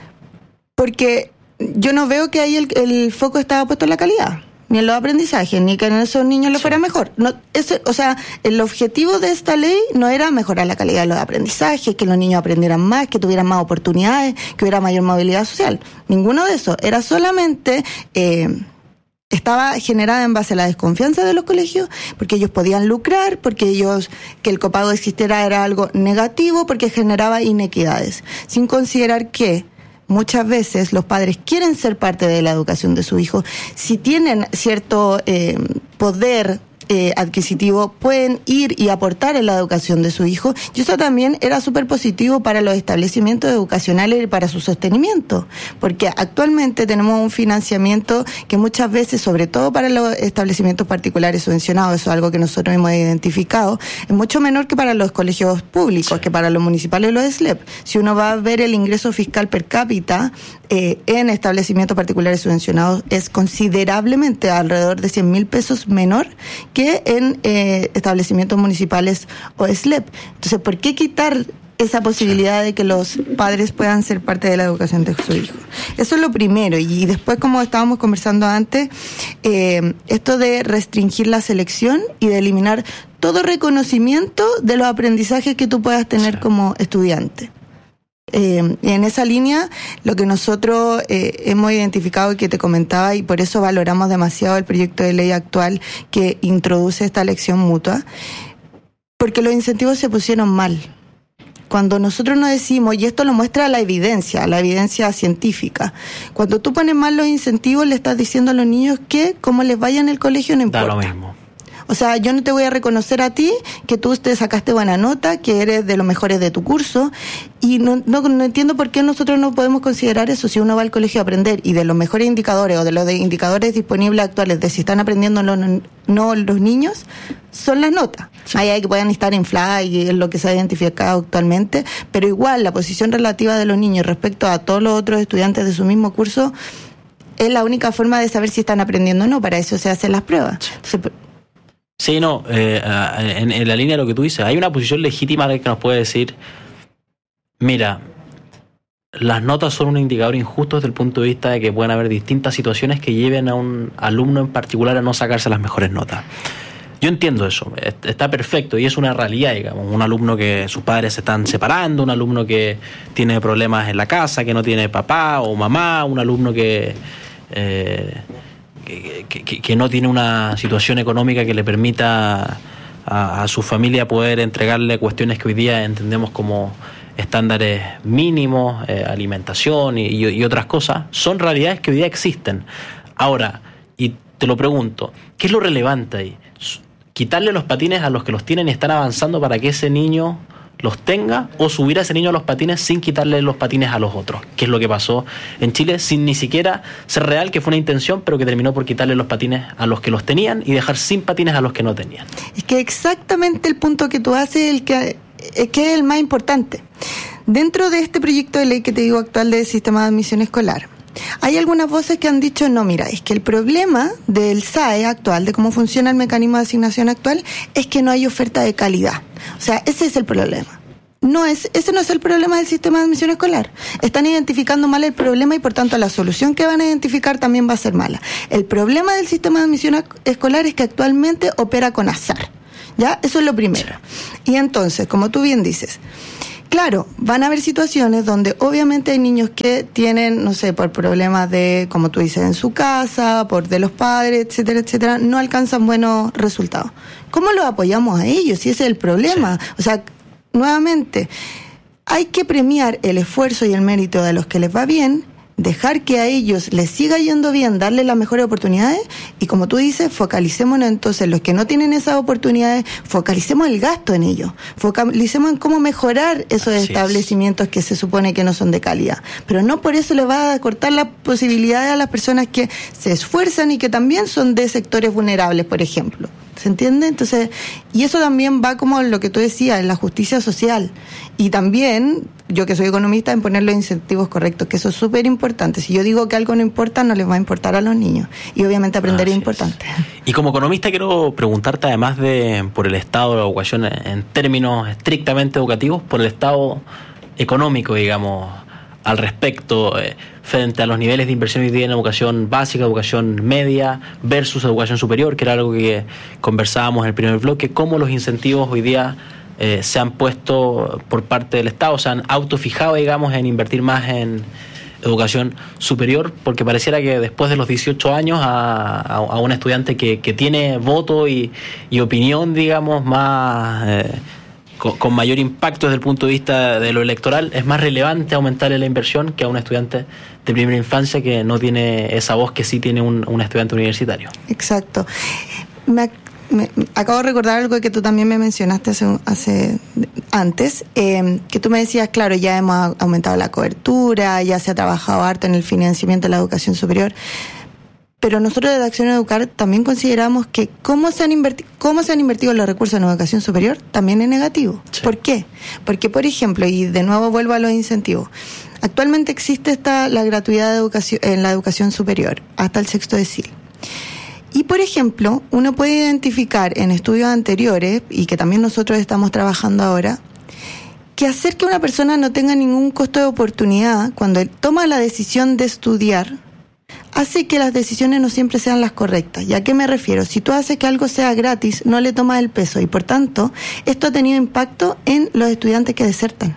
porque yo no veo que ahí el, el foco estaba puesto en la calidad, ni en los aprendizajes, ni que en esos niños les fuera mejor. No, eso, o sea, el objetivo de esta ley no era mejorar la calidad de los aprendizajes, que los niños aprendieran más, que tuvieran más oportunidades, que hubiera mayor movilidad social. Ninguno de eso. Era solamente Eh, estaba generada en base a la desconfianza de los colegios, porque ellos podían lucrar, porque ellos, que el copago existiera era algo negativo, porque generaba inequidades, sin considerar que muchas veces los padres quieren ser parte de la educación de su hijo. Si tienen cierto eh, poder Eh, adquisitivo, pueden ir y aportar en la educación de su hijo, y eso también era súper positivo para los establecimientos educacionales y para su sostenimiento, porque actualmente tenemos un financiamiento que muchas veces, sobre todo para los establecimientos particulares subvencionados, eso es algo que nosotros hemos identificado, es mucho menor que para los colegios públicos, que para los municipales y los S L E P. Si uno va a ver el ingreso fiscal per cápita eh, en establecimientos particulares subvencionados, es considerablemente, alrededor de cien mil pesos menor que en eh, establecimientos municipales o S L E P. Entonces, ¿por qué quitar esa posibilidad de que los padres puedan ser parte de la educación de su hijo? Eso es lo primero. Y después, como estábamos conversando antes, eh, esto de restringir la selección y de eliminar todo reconocimiento de los aprendizajes que tú puedas tener como estudiante. Eh, y en esa línea, lo que nosotros eh, hemos identificado y que te comentaba, y por eso valoramos demasiado el proyecto de ley actual que introduce esta elección mutua, porque los incentivos se pusieron mal. Cuando nosotros nos decimos, y esto lo muestra la evidencia, la evidencia científica, cuando tú pones mal los incentivos, le estás diciendo a los niños que como les vaya en el colegio no importa. Da lo mismo. O sea, yo no te voy a reconocer a ti que tú te sacaste buena nota, que eres de los mejores de tu curso, y no, no, no entiendo por qué nosotros no podemos considerar eso si uno va al colegio a aprender, y de los mejores indicadores o de los de indicadores disponibles actuales de si están aprendiendo o no, no los niños, son las notas. Sí. Hay, hay que puedan estar infladas y es lo que se ha identificado actualmente, pero igual la posición relativa de los niños respecto a todos los otros estudiantes de su mismo curso es la única forma de saber si están aprendiendo o no. Para eso se hacen las pruebas. Entonces, Sí, no, eh, en, en la línea de lo que tú dices, hay una posición legítima que nos puede decir, mira, las notas son un indicador injusto desde el punto de vista de que pueden haber distintas situaciones que lleven a un alumno en particular a no sacarse las mejores notas. Yo entiendo eso, está perfecto y es una realidad, digamos, un alumno que sus padres se están separando, un alumno que tiene problemas en la casa, que no tiene papá o mamá, un alumno que... Eh, Que, que, que no tiene una situación económica que le permita a, a su familia poder entregarle cuestiones que hoy día entendemos como estándares mínimos, eh, alimentación y, y, y otras cosas, son realidades que hoy día existen. Ahora, y te lo pregunto, ¿qué es lo relevante ahí? ¿Quitarle los patines a los que los tienen y están avanzando para que ese niño los tenga o subir a ese niño a los patines sin quitarle los patines a los otros, que es lo que pasó en Chile, sin ni siquiera ser real, que fue una intención, pero que terminó por quitarle los patines a los que los tenían y dejar sin patines a los que no tenían. Es que exactamente el punto que tú haces el que, es que es el más importante. Dentro de este proyecto de ley que te digo actual del sistema de admisión escolar, hay algunas voces que han dicho, no, mira, es que el problema del S A E actual, de cómo funciona el mecanismo de asignación actual, es que no hay oferta de calidad. O sea, ese es el problema. No es, ese no es el problema del sistema de admisión escolar. Están identificando mal el problema y por tanto la solución que van a identificar también va a ser mala. El problema del sistema de admisión escolar es que actualmente opera con azar. ¿Ya? Eso es lo primero. Y entonces, como tú bien dices, claro, van a haber situaciones donde obviamente hay niños que tienen, no sé, por problemas de, como tú dices, en su casa, por de los padres, etcétera, etcétera, no alcanzan buenos resultados. ¿Cómo los apoyamos a ellos? Si ese es el problema. Sí. O sea, nuevamente, hay que premiar el esfuerzo y el mérito de los que les va bien, dejar que a ellos les siga yendo bien, darles las mejores oportunidades y, como tú dices, focalicémonos entonces en los que no tienen esas oportunidades, focalicemos el gasto en ellos, focalicemos en cómo mejorar esos Así establecimientos es. que se supone que no son de calidad, pero no por eso le va a cortar las posibilidades a las personas que se esfuerzan y que también son de sectores vulnerables, por ejemplo. ¿Se entiende? Entonces, y eso también va como lo que tú decías, en la justicia social. Y también, yo que soy economista, en poner los incentivos correctos, que eso es súper importante. Si yo digo que algo no importa, no les va a importar a los niños. Y obviamente aprender es importante. Y como economista quiero preguntarte, además de por el estado de la educación en términos estrictamente educativos, por el estado económico, digamos, al respecto, eh, frente a los niveles de inversión hoy día en educación básica, educación media versus educación superior, que era algo que conversábamos en el primer bloque, cómo los incentivos hoy día eh, se han puesto por parte del Estado, se han autofijado, digamos, en invertir más en educación superior, porque pareciera que después de los dieciocho años a, a, a un estudiante que, que tiene voto y, y opinión, digamos, más... Eh, Con, con mayor impacto desde el punto de vista de lo electoral, es más relevante aumentarle la inversión que a un estudiante de primera infancia que no tiene esa voz que sí tiene un, un estudiante universitario. Exacto. Me, me acabo de recordar algo que tú también me mencionaste hace, hace antes, eh, que tú me decías, claro, ya hemos aumentado la cobertura, ya se ha trabajado harto en el financiamiento de la educación superior. Pero nosotros de Acción Educar también consideramos que cómo se han invertido, cómo se han invertido los recursos en educación superior también es negativo. Sí. ¿Por qué? Porque, por ejemplo, y de nuevo vuelvo a los incentivos, actualmente existe esta, la gratuidad de educación, en la educación superior hasta el sexto decil. Y, por ejemplo, uno puede identificar en estudios anteriores, y que también nosotros estamos trabajando ahora, que hacer que una persona no tenga ningún costo de oportunidad cuando él toma la decisión de estudiar hace que las decisiones no siempre sean las correctas. ¿Y a qué me refiero? Si tú haces que algo sea gratis, no le tomas el peso y, por tanto, esto ha tenido impacto en los estudiantes que desertan.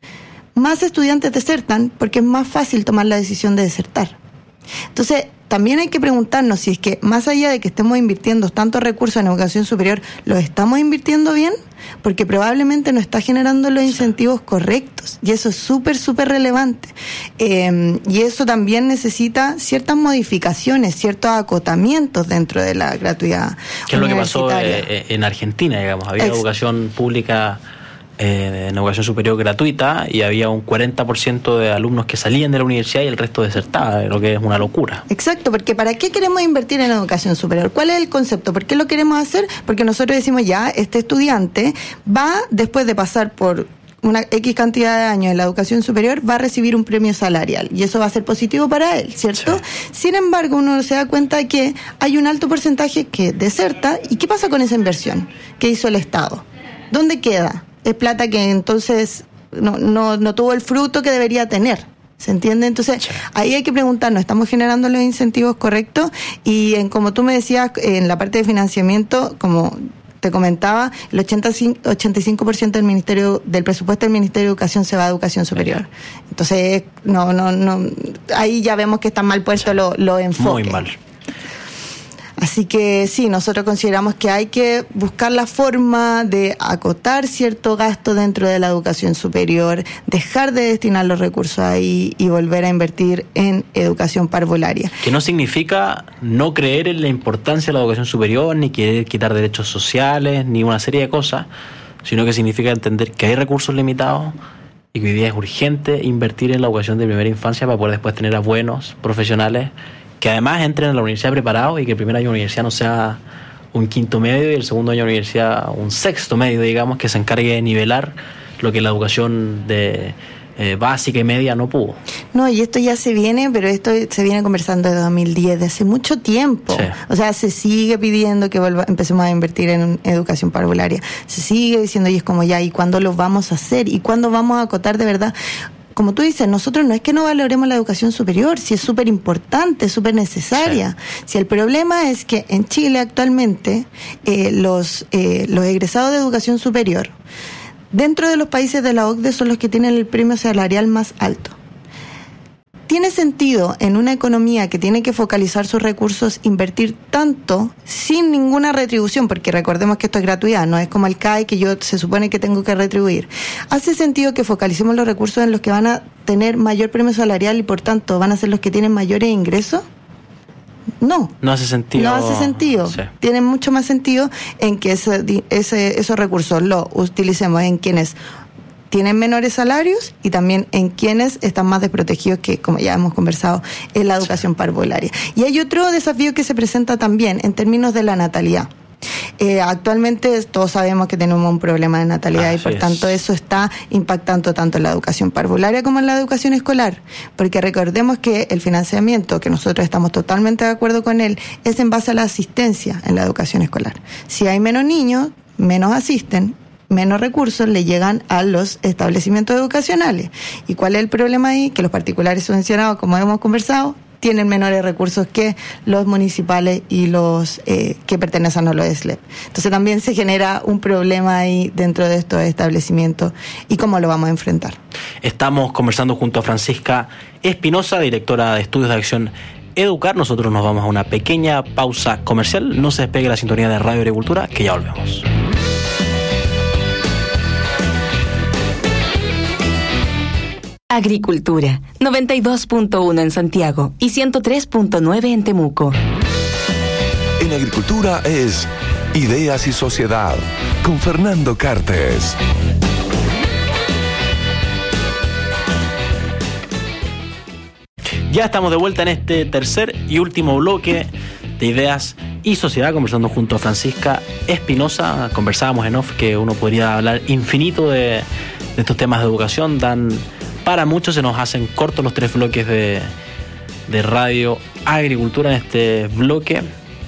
Más estudiantes desertan porque es más fácil tomar la decisión de desertar. Entonces, también hay que preguntarnos si es que, más allá de que estemos invirtiendo tantos recursos en educación superior, ¿los estamos invirtiendo bien? Porque probablemente no está generando los incentivos correctos. Y eso es súper, súper relevante. Eh, y eso también necesita ciertas modificaciones, ciertos acotamientos dentro de la gratuidad. ¿Qué es lo que pasó eh, en Argentina, digamos? Había Ex- educación pública... Eh, en educación superior gratuita y había un cuarenta por ciento de alumnos que salían de la universidad y el resto desertaba, lo que es una locura. Exacto, porque ¿para qué queremos invertir en educación superior? ¿Cuál es el concepto? ¿Por qué lo queremos hacer? Porque nosotros decimos ya, este estudiante va, después de pasar por una X cantidad de años en la educación superior, va a recibir un premio salarial y eso va a ser positivo para él, ¿cierto? Sí. Sin embargo, uno se da cuenta de que hay un alto porcentaje que deserta. ¿Y qué pasa con esa inversión que hizo el Estado? ¿Dónde queda? Es plata que entonces no, no, no tuvo el fruto que debería tener. ¿Se entiende? Entonces, sí. Ahí hay que preguntarnos, ¿estamos generando los incentivos correctos? Y en, como tú me decías, en la parte de financiamiento, como te comentaba, el ochenta y cinco por ciento del ministerio del presupuesto del Ministerio de Educación se va a educación superior. Entonces, no, no, no, ahí ya vemos que están mal puestos sí. los lo enfoques. Muy mal. Así que sí, nosotros consideramos que hay que buscar la forma de acotar cierto gasto dentro de la educación superior, dejar de destinar los recursos ahí y volver a invertir en educación parvularia. Que no significa no creer en la importancia de la educación superior, ni querer quitar derechos sociales, ni una serie de cosas, sino que significa entender que hay recursos limitados y que hoy día es urgente invertir en la educación de primera infancia para poder después tener a buenos profesionales que además entren a la universidad preparados y que el primer año de universidad no sea un quinto medio y el segundo año de universidad un sexto medio, digamos, que se encargue de nivelar lo que la educación de eh, básica y media no pudo. No, y esto ya se viene, pero esto se viene conversando desde dos mil diez, de hace mucho tiempo. Sí. O sea, se sigue pidiendo que volva, empecemos a invertir en educación parvularia. Se sigue diciendo, y es como ya, ¿y cuándo lo vamos a hacer? ¿Y cuándo vamos a acotar de verdad? Como tú dices, nosotros no es que no valoremos la educación superior, si es súper importante, súper necesaria. Sí. Si el problema es que en Chile actualmente eh, los, eh, los egresados de educación superior, dentro de los países de la O C D E, son los que tienen el premio salarial más alto. ¿Tiene sentido en una economía que tiene que focalizar sus recursos invertir tanto sin ninguna retribución? Porque recordemos que esto es gratuidad, no es como el C A E que yo se supone que tengo que retribuir. ¿Hace sentido que focalicemos los recursos en los que van a tener mayor premio salarial y por tanto van a ser los que tienen mayores ingresos? No. No hace sentido. No hace sentido. Sí. Tiene mucho más sentido en que ese, ese, esos recursos los utilicemos en quienes tienen menores salarios y también en quienes están más desprotegidos, que como ya hemos conversado, es la educación sí. parvularia. Y hay otro desafío que se presenta también en términos de la natalidad. Eh, actualmente todos sabemos que tenemos un problema de natalidad Así y por es. tanto eso está impactando tanto en la educación parvularia como en la educación escolar, porque recordemos que el financiamiento, que nosotros estamos totalmente de acuerdo con él, es en base a la asistencia en la educación escolar. Si hay menos niños, menos asisten, menos recursos le llegan a los establecimientos educacionales. ¿Y cuál es el problema ahí? Que los particulares subvencionados, como hemos conversado, tienen menores recursos que los municipales y los eh, que pertenecen a los S L E P. Entonces también se genera un problema ahí dentro de estos establecimientos. ¿Y cómo lo vamos a enfrentar? Estamos conversando junto a Francisca Espinosa, directora de Estudios de Acción Educar. Nosotros nos vamos a una pequeña pausa comercial. No se despegue la sintonía de Radio Agricultura, que ya volvemos. Agricultura, noventa y dos punto uno en Santiago y ciento tres punto nueve en Temuco. En Agricultura es Ideas y Sociedad, con Fernando Cartes. Ya estamos de vuelta en este tercer y último bloque de Ideas y Sociedad, conversando junto a Francisca Espinosa. Conversábamos en off que uno podría hablar infinito de, de estos temas de educación. Dan Para muchos se nos hacen cortos los tres bloques de, de Radio Agricultura en este bloque.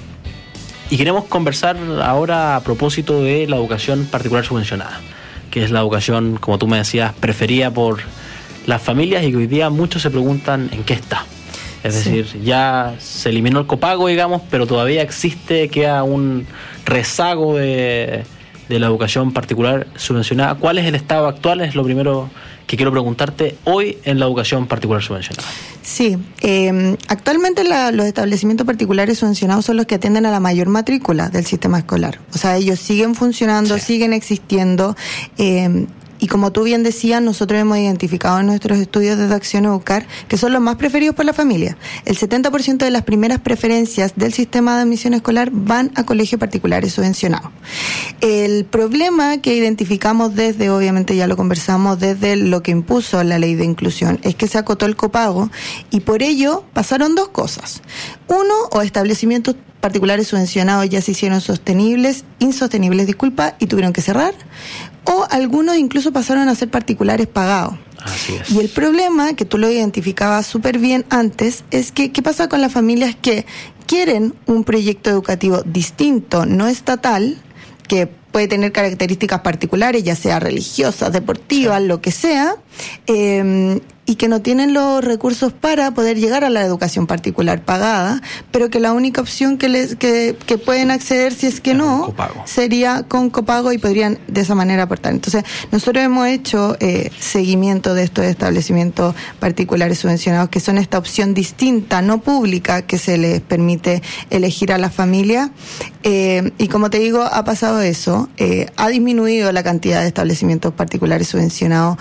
Y queremos conversar ahora a propósito de la educación particular subvencionada, que es la educación, como tú me decías, preferida por las familias y que hoy día muchos se preguntan en qué está. Es sí. decir, ya se eliminó el copago, digamos, pero todavía existe, queda un rezago de, de la educación particular subvencionada. ¿Cuál es el estado actual? Es lo primero que quiero preguntarte hoy en la educación particular subvencionada. Sí, eh, actualmente la, los establecimientos particulares subvencionados son los que atienden a la mayor matrícula del sistema escolar. O sea, ellos siguen funcionando, sí. siguen existiendo. Eh, Y como tú bien decías, nosotros hemos identificado en nuestros estudios de Acción Educar que son los más preferidos por la familia. El setenta por ciento de las primeras preferencias del sistema de admisión escolar van a colegios particulares subvencionados. El problema que identificamos desde, obviamente ya lo conversamos, desde lo que impuso la ley de inclusión, es que se acotó el copago y por ello pasaron dos cosas. Uno, o establecimientos particulares subvencionados ya se hicieron sostenibles, insostenibles, disculpa, y tuvieron que cerrar. O algunos incluso pasaron a ser particulares pagados. Así es. Y el problema, que tú lo identificabas súper bien antes, es que ¿qué pasa con las familias que quieren un proyecto educativo distinto, no estatal, que puede tener características particulares, ya sea religiosas, deportivas, sí. lo que sea, eh, y que no tienen los recursos para poder llegar a la educación particular pagada, pero que la única opción que les que, que pueden acceder, si es que no, copago. sería con copago y podrían de esa manera aportar. Entonces, nosotros hemos hecho eh, seguimiento de estos establecimientos particulares subvencionados, que son esta opción distinta, no pública, que se les permite elegir a la familia. Eh, y como te digo, ha pasado eso. Eh, ha disminuido la cantidad de establecimientos particulares subvencionados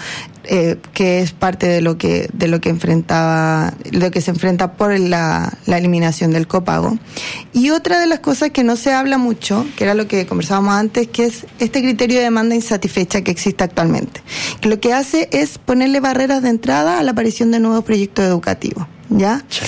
eh, que es parte de lo que de lo que enfrentaba, lo que se enfrenta por la, la eliminación del copago. Y otra de las cosas que no se habla mucho, que era lo que conversábamos antes, que es este criterio de demanda insatisfecha que existe actualmente, que lo que hace es ponerle barreras de entrada a la aparición de nuevos proyectos educativos, ¿ya? Sí.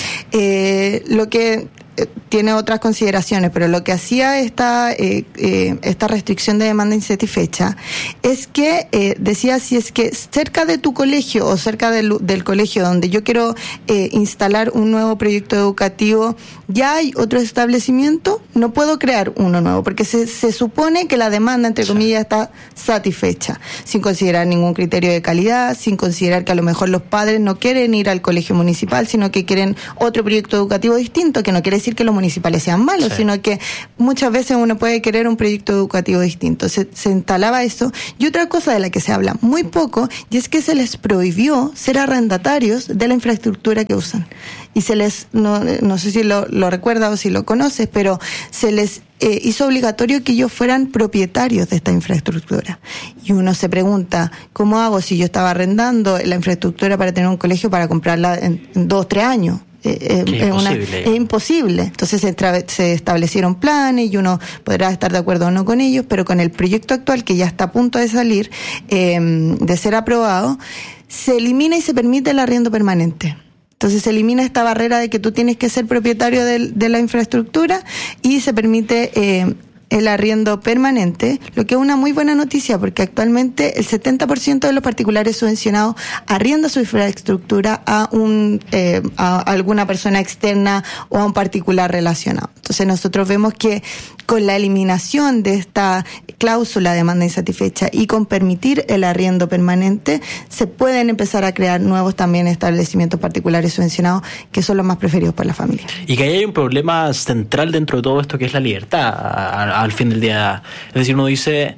Eh, lo que tiene otras consideraciones, pero lo que hacía esta eh, eh, esta restricción de demanda insatisfecha es que eh, decía, si es que cerca de tu colegio o cerca del, del colegio donde yo quiero eh, instalar un nuevo proyecto educativo, ya hay otro establecimiento, no puedo crear uno nuevo, porque se, se supone que la demanda, entre comillas, está satisfecha, sin considerar ningún criterio de calidad, sin considerar que a lo mejor los padres no quieren ir al colegio municipal, sino que quieren otro proyecto educativo distinto, que no quiere decir que los municipales sean malos, sí. sino que muchas veces uno puede querer un proyecto educativo distinto. Se, se instalaba eso. Y otra cosa de la que se habla muy poco, y es que se les prohibió ser arrendatarios de la infraestructura que usan. Y se les, no, no sé si lo, lo recuerdas o si lo conoces, pero se les eh, hizo obligatorio que ellos fueran propietarios de esta infraestructura. Y uno se pregunta, ¿cómo hago si yo estaba arrendando la infraestructura para tener un colegio para comprarla en, en dos o tres años? Eh, es, es, una, es imposible. Entonces se, tra- se establecieron planes y uno podrá estar de acuerdo o no con ellos, pero con el proyecto actual que ya está a punto de salir, eh, de ser aprobado, se elimina y se permite el arriendo permanente. Entonces se elimina esta barrera de que tú tienes que ser propietario de, de la infraestructura y se permite eh, el arriendo permanente, lo que es una muy buena noticia, porque actualmente el setenta por ciento de los particulares subvencionados arrienda su infraestructura a un eh, a alguna persona externa o a un particular relacionado. Entonces nosotros vemos que con la eliminación de esta cláusula de demanda insatisfecha y con permitir el arriendo permanente, se pueden empezar a crear nuevos también establecimientos particulares subvencionados que son los más preferidos por la familia. Y que ahí hay un problema central dentro de todo esto, que es la libertad al fin del día. Es decir, uno dice,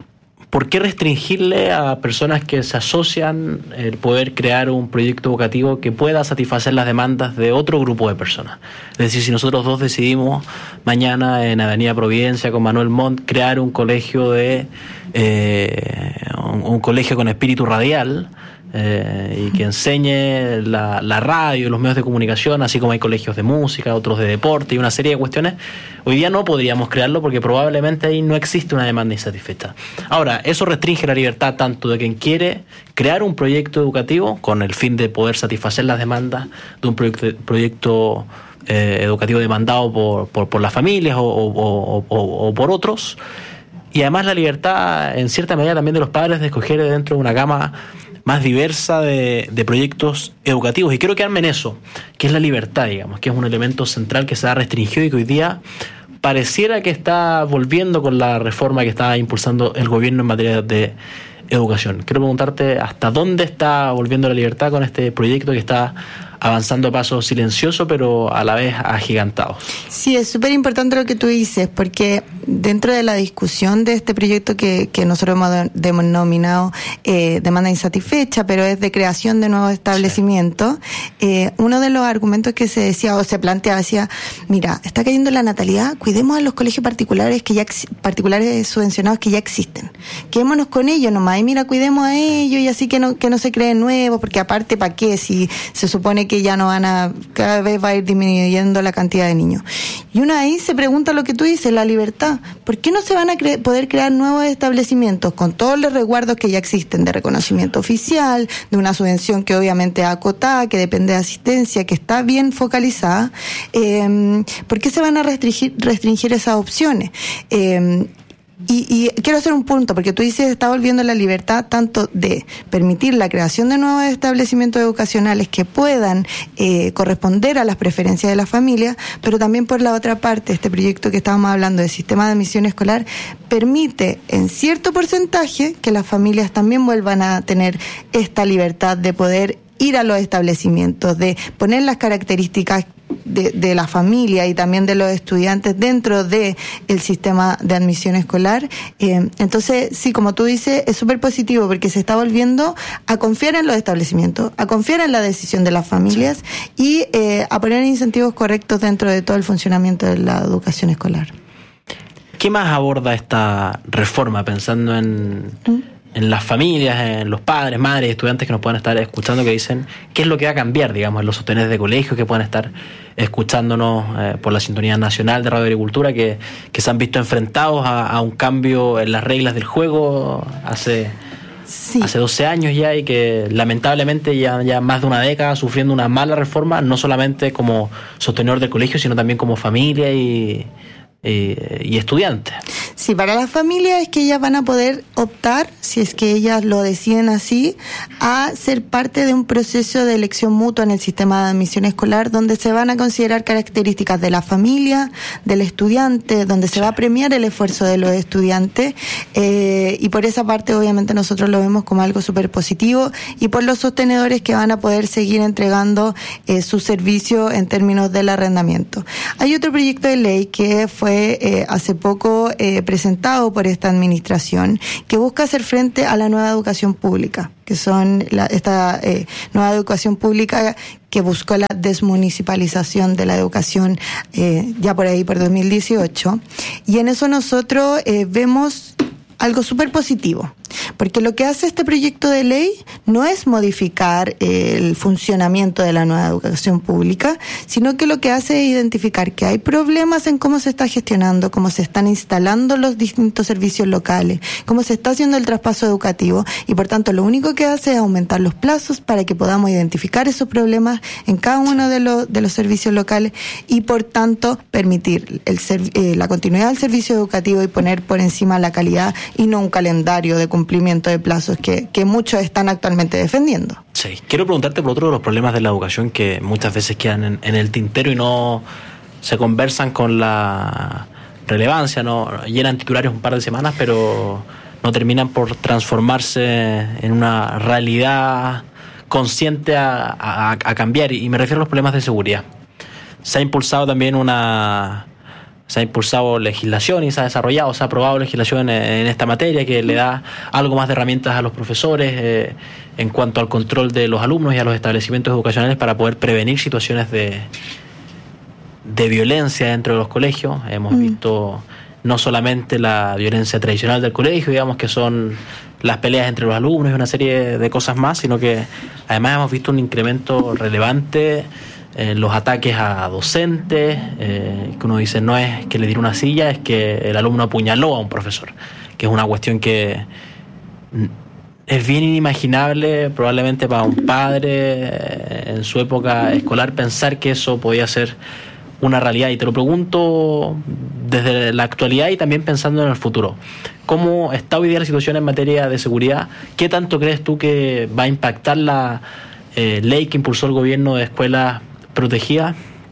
¿por qué restringirle a personas que se asocian el poder crear un proyecto educativo que pueda satisfacer las demandas de otro grupo de personas? Es decir, si nosotros dos decidimos mañana en Avenida Providencia con Manuel Montt crear un colegio de eh, un, un colegio con espíritu radial, Eh, y que enseñe la, la radio, los medios de comunicación, así como hay colegios de música, otros de deporte y una serie de cuestiones, hoy día no podríamos crearlo porque probablemente ahí no existe una demanda insatisfecha. Ahora, eso restringe la libertad tanto de quien quiere crear un proyecto educativo con el fin de poder satisfacer las demandas de un proyecto, proyecto eh, educativo demandado por, por, por las familias o, o, o, o, o por otros, y además la libertad en cierta medida también de los padres de escoger dentro de una gama más diversa de, de proyectos educativos. Y quiero quedarme en eso, que es la libertad, digamos, que es un elemento central que se ha restringido y que hoy día pareciera que está volviendo con la reforma que está impulsando el gobierno en materia de educación. Quiero preguntarte hasta dónde está volviendo la libertad con este proyecto que está avanzando a paso silencioso, pero a la vez agigantado. Sí, es súper importante lo que tú dices, porque dentro de la discusión de este proyecto que, que nosotros hemos denominado eh, demanda insatisfecha, pero es de creación de nuevos establecimientos, sí. eh, uno de los argumentos que se decía o se planteaba decía, mira, está cayendo la natalidad, cuidemos a los colegios particulares que ya particulares subvencionados que ya existen, quedémonos con ellos nomás, y mira, cuidemos a ellos y así que no, que no se creen nuevos, porque aparte, ¿para qué? Si se supone que ya no van a, cada vez va a ir disminuyendo la cantidad de niños. Y uno ahí se pregunta lo que tú dices, la libertad. ¿Por qué no se van a cre- poder crear nuevos establecimientos con todos los resguardos que ya existen de reconocimiento oficial, de una subvención que obviamente es acotada, que depende de asistencia, que está bien focalizada? Eh, ¿Por qué se van a restringir, restringir esas opciones? Eh, Y, y quiero hacer un punto, porque tú dices, está volviendo la libertad tanto de permitir la creación de nuevos establecimientos educacionales que puedan eh, corresponder a las preferencias de la familia, pero también por la otra parte, este proyecto que estábamos hablando del sistema de admisión escolar permite en cierto porcentaje que las familias también vuelvan a tener esta libertad de poder ir a los establecimientos, de poner las características de, de la familia y también de los estudiantes dentro de el sistema de admisión escolar. Eh, entonces, sí, como tú dices, es súper positivo porque se está volviendo a confiar en los establecimientos, a confiar en la decisión de las familias y eh, a poner incentivos correctos dentro de todo el funcionamiento de la educación escolar. ¿Qué más aborda esta reforma pensando en... ¿Mm? en las familias, en los padres, madres, estudiantes que nos puedan estar escuchando, que dicen qué es lo que va a cambiar, digamos, en los sostenes de colegios que puedan estar escuchándonos eh, por la sintonía nacional de Radio Agricultura, que, que se han visto enfrentados a, a un cambio en las reglas del juego hace, sí. hace doce años ya, y que lamentablemente ya, ya más de una década sufriendo una mala reforma, no solamente como sostenedor del colegio, sino también como familia y... Eh, y estudiantes. Sí, para las familias es que ellas van a poder optar, si es que ellas lo deciden así, a ser parte de un proceso de elección mutua en el sistema de admisión escolar, donde se van a considerar características de la familia, del estudiante, donde se va a premiar el esfuerzo de los estudiantes, eh, y por esa parte obviamente nosotros lo vemos como algo súper positivo, y por los sostenedores que van a poder seguir entregando eh, su servicio en términos del arrendamiento. Hay otro proyecto de ley que fue Eh, hace poco eh, presentado por esta administración, que busca hacer frente a la nueva educación pública, que son la, esta eh, nueva educación pública que buscó la desmunicipalización de la educación eh, ya por ahí por dos mil dieciocho, y en eso nosotros eh, vemos algo súper positivo, porque lo que hace este proyecto de ley no es modificar el funcionamiento de la nueva educación pública, sino que lo que hace es identificar que hay problemas en cómo se está gestionando, cómo se están instalando los distintos servicios locales, cómo se está haciendo el traspaso educativo, y por tanto lo único que hace es aumentar los plazos para que podamos identificar esos problemas en cada uno de los, de los servicios locales, y por tanto permitir el, eh, la continuidad del servicio educativo y poner por encima la calidad y no un calendario de cumplimiento de plazos que, que muchos están actualmente defendiendo. Sí, quiero preguntarte por otro de los problemas de la educación que muchas veces quedan en, en el tintero y no se conversan con la relevancia, no llenan titulares un par de semanas, pero no terminan por transformarse en una realidad consciente a, a, a cambiar, y me refiero a los problemas de seguridad. Se ha impulsado también una... Se ha impulsado legislación y se ha desarrollado, se ha aprobado legislación en, en esta materia que le da algo más de herramientas a los profesores eh, en cuanto al control de los alumnos y a los establecimientos educacionales para poder prevenir situaciones de, de violencia dentro de los colegios. Hemos mm. visto no solamente la violencia tradicional del colegio, digamos que son las peleas entre los alumnos y una serie de cosas más, sino que además hemos visto un incremento relevante en los ataques a docentes, eh, que uno dice no es que le diera una silla, es que el alumno apuñaló a un profesor, que es una cuestión que es bien inimaginable probablemente para un padre en su época escolar pensar que eso podía ser una realidad, y te lo pregunto desde la actualidad y también pensando en el futuro. ¿Cómo está hoy día la situación en materia de seguridad? ¿Qué tanto crees tú que va a impactar la eh, ley que impulsó el gobierno de escuelas protegidas?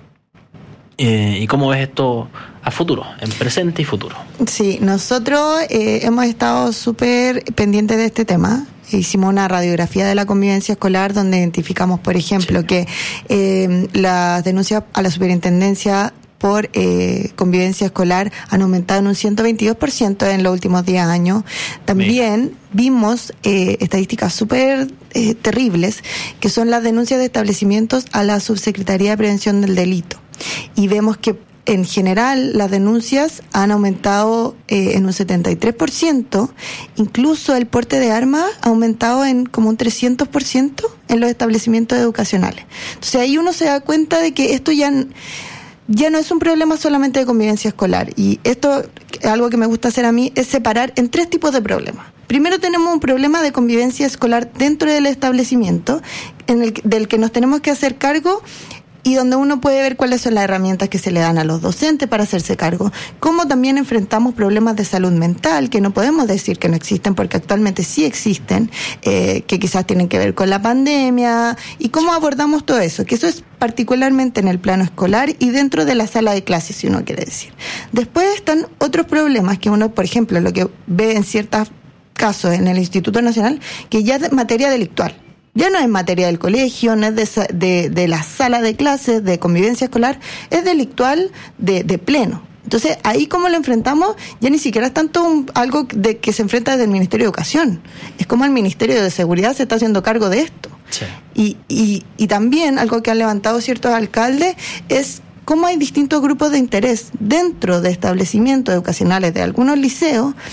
Eh, ¿Y cómo ves esto a futuro, en presente y futuro? Sí, nosotros eh, hemos estado súper pendientes de este tema. Hicimos una radiografía de la convivencia escolar donde identificamos, por ejemplo, sí. que eh, las denuncias a la superintendencia por eh, convivencia escolar han aumentado en un ciento veintidós por ciento en los últimos diez años. También Mira. vimos eh, estadísticas súper eh, terribles, que son las denuncias de establecimientos a la Subsecretaría de Prevención del Delito. Y vemos que en general las denuncias han aumentado eh, en un setenta y tres por ciento, incluso el porte de armas ha aumentado en como un trescientos por ciento en los establecimientos educacionales. Entonces ahí uno se da cuenta de que esto ya... ya no es un problema solamente de convivencia escolar, y esto, algo que me gusta hacer a mí, es separar en tres tipos de problemas. Primero tenemos un problema de convivencia escolar dentro del establecimiento, en el del que nos tenemos que hacer cargo, y donde uno puede ver cuáles son las herramientas que se le dan a los docentes para hacerse cargo. Cómo también enfrentamos problemas de salud mental, que no podemos decir que no existen, porque actualmente sí existen, eh, que quizás tienen que ver con la pandemia, y cómo abordamos todo eso, que eso es particularmente en el plano escolar y dentro de la sala de clases, si uno quiere decir. Después están otros problemas que uno, por ejemplo, lo que ve en ciertos casos en el Instituto Nacional, que ya es materia delictual. Ya no es materia del colegio, no es de, de, de la sala de clases, de convivencia escolar, es delictual de, de pleno. Entonces, ahí como lo enfrentamos, ya ni siquiera es tanto un, algo de que se enfrenta desde el Ministerio de Educación. Es como el Ministerio de Seguridad se está haciendo cargo de esto. Sí. Y, y, y también algo que han levantado ciertos alcaldes es cómo hay distintos grupos de interés dentro de establecimientos educacionales de algunos liceos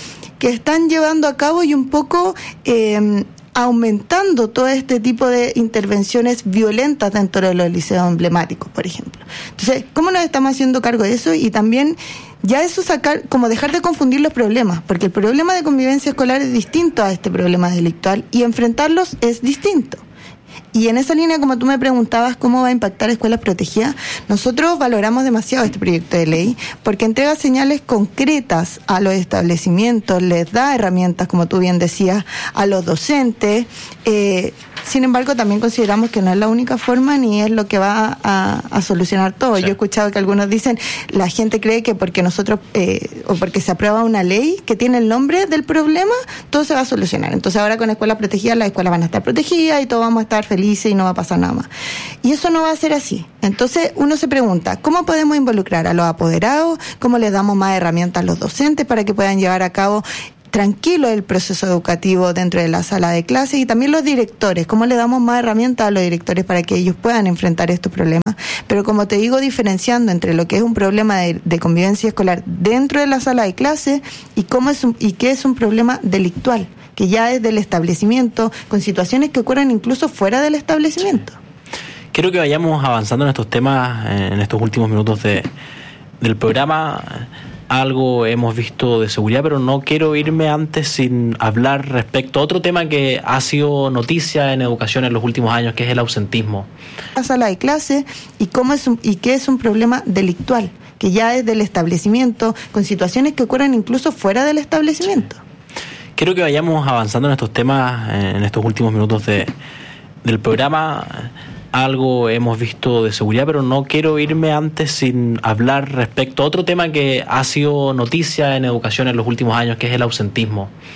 que están llevando a cabo y un poco eh, aumentando todo este tipo de intervenciones violentas dentro de los liceos emblemáticos, por ejemplo. Entonces, ¿cómo nos estamos haciendo cargo de eso? Y también ya eso sacar, como dejar de confundir los problemas, porque el problema de convivencia escolar es distinto a este problema delictual y enfrentarlos es distinto. Y en esa línea, como tú me preguntabas cómo va a impactar escuelas protegidas, nosotros valoramos demasiado este proyecto de ley porque entrega señales concretas a los establecimientos, les da herramientas, como tú bien decías, a los docentes. Eh, sin embargo, también consideramos que no es la única forma ni es lo que va a, a solucionar todo. Sí. Yo he escuchado que algunos dicen, la gente cree que porque nosotros, eh, o porque se aprueba una ley que tiene el nombre del problema, todo se va a solucionar. Entonces ahora con escuelas protegidas, las escuelas van a estar protegidas y todos vamos a estar felices y no va a pasar nada más. Y eso no va a ser así. Entonces uno se pregunta, ¿cómo podemos involucrar a los apoderados? ¿Cómo les damos más herramientas a los docentes para que puedan llevar a cabo tranquilo el proceso educativo dentro de la sala de clases? Y también los directores, ¿cómo le damos más herramientas a los directores para que ellos puedan enfrentar estos problemas? Pero como te digo, diferenciando entre lo que es un problema de, de convivencia escolar dentro de la sala de clases y cómo es un, y qué es un problema delictual, que ya es del establecimiento, con situaciones que ocurren incluso fuera del establecimiento. Quiero que vayamos avanzando en estos temas en estos últimos minutos de, del programa. Algo hemos visto de seguridad, pero no quiero irme antes sin hablar respecto a otro tema que ha sido noticia en educación en los últimos años, que es el ausentismo. La sala de clase y cómo es un, y qué es un problema delictual, que ya es del establecimiento, con situaciones que ocurren incluso fuera del establecimiento. Quiero que vayamos avanzando en estos temas en estos últimos minutos de, del programa. Algo hemos visto de seguridad, pero no quiero irme antes sin hablar respecto a otro tema que ha sido noticia en educación en los últimos años, que es el ausentismo.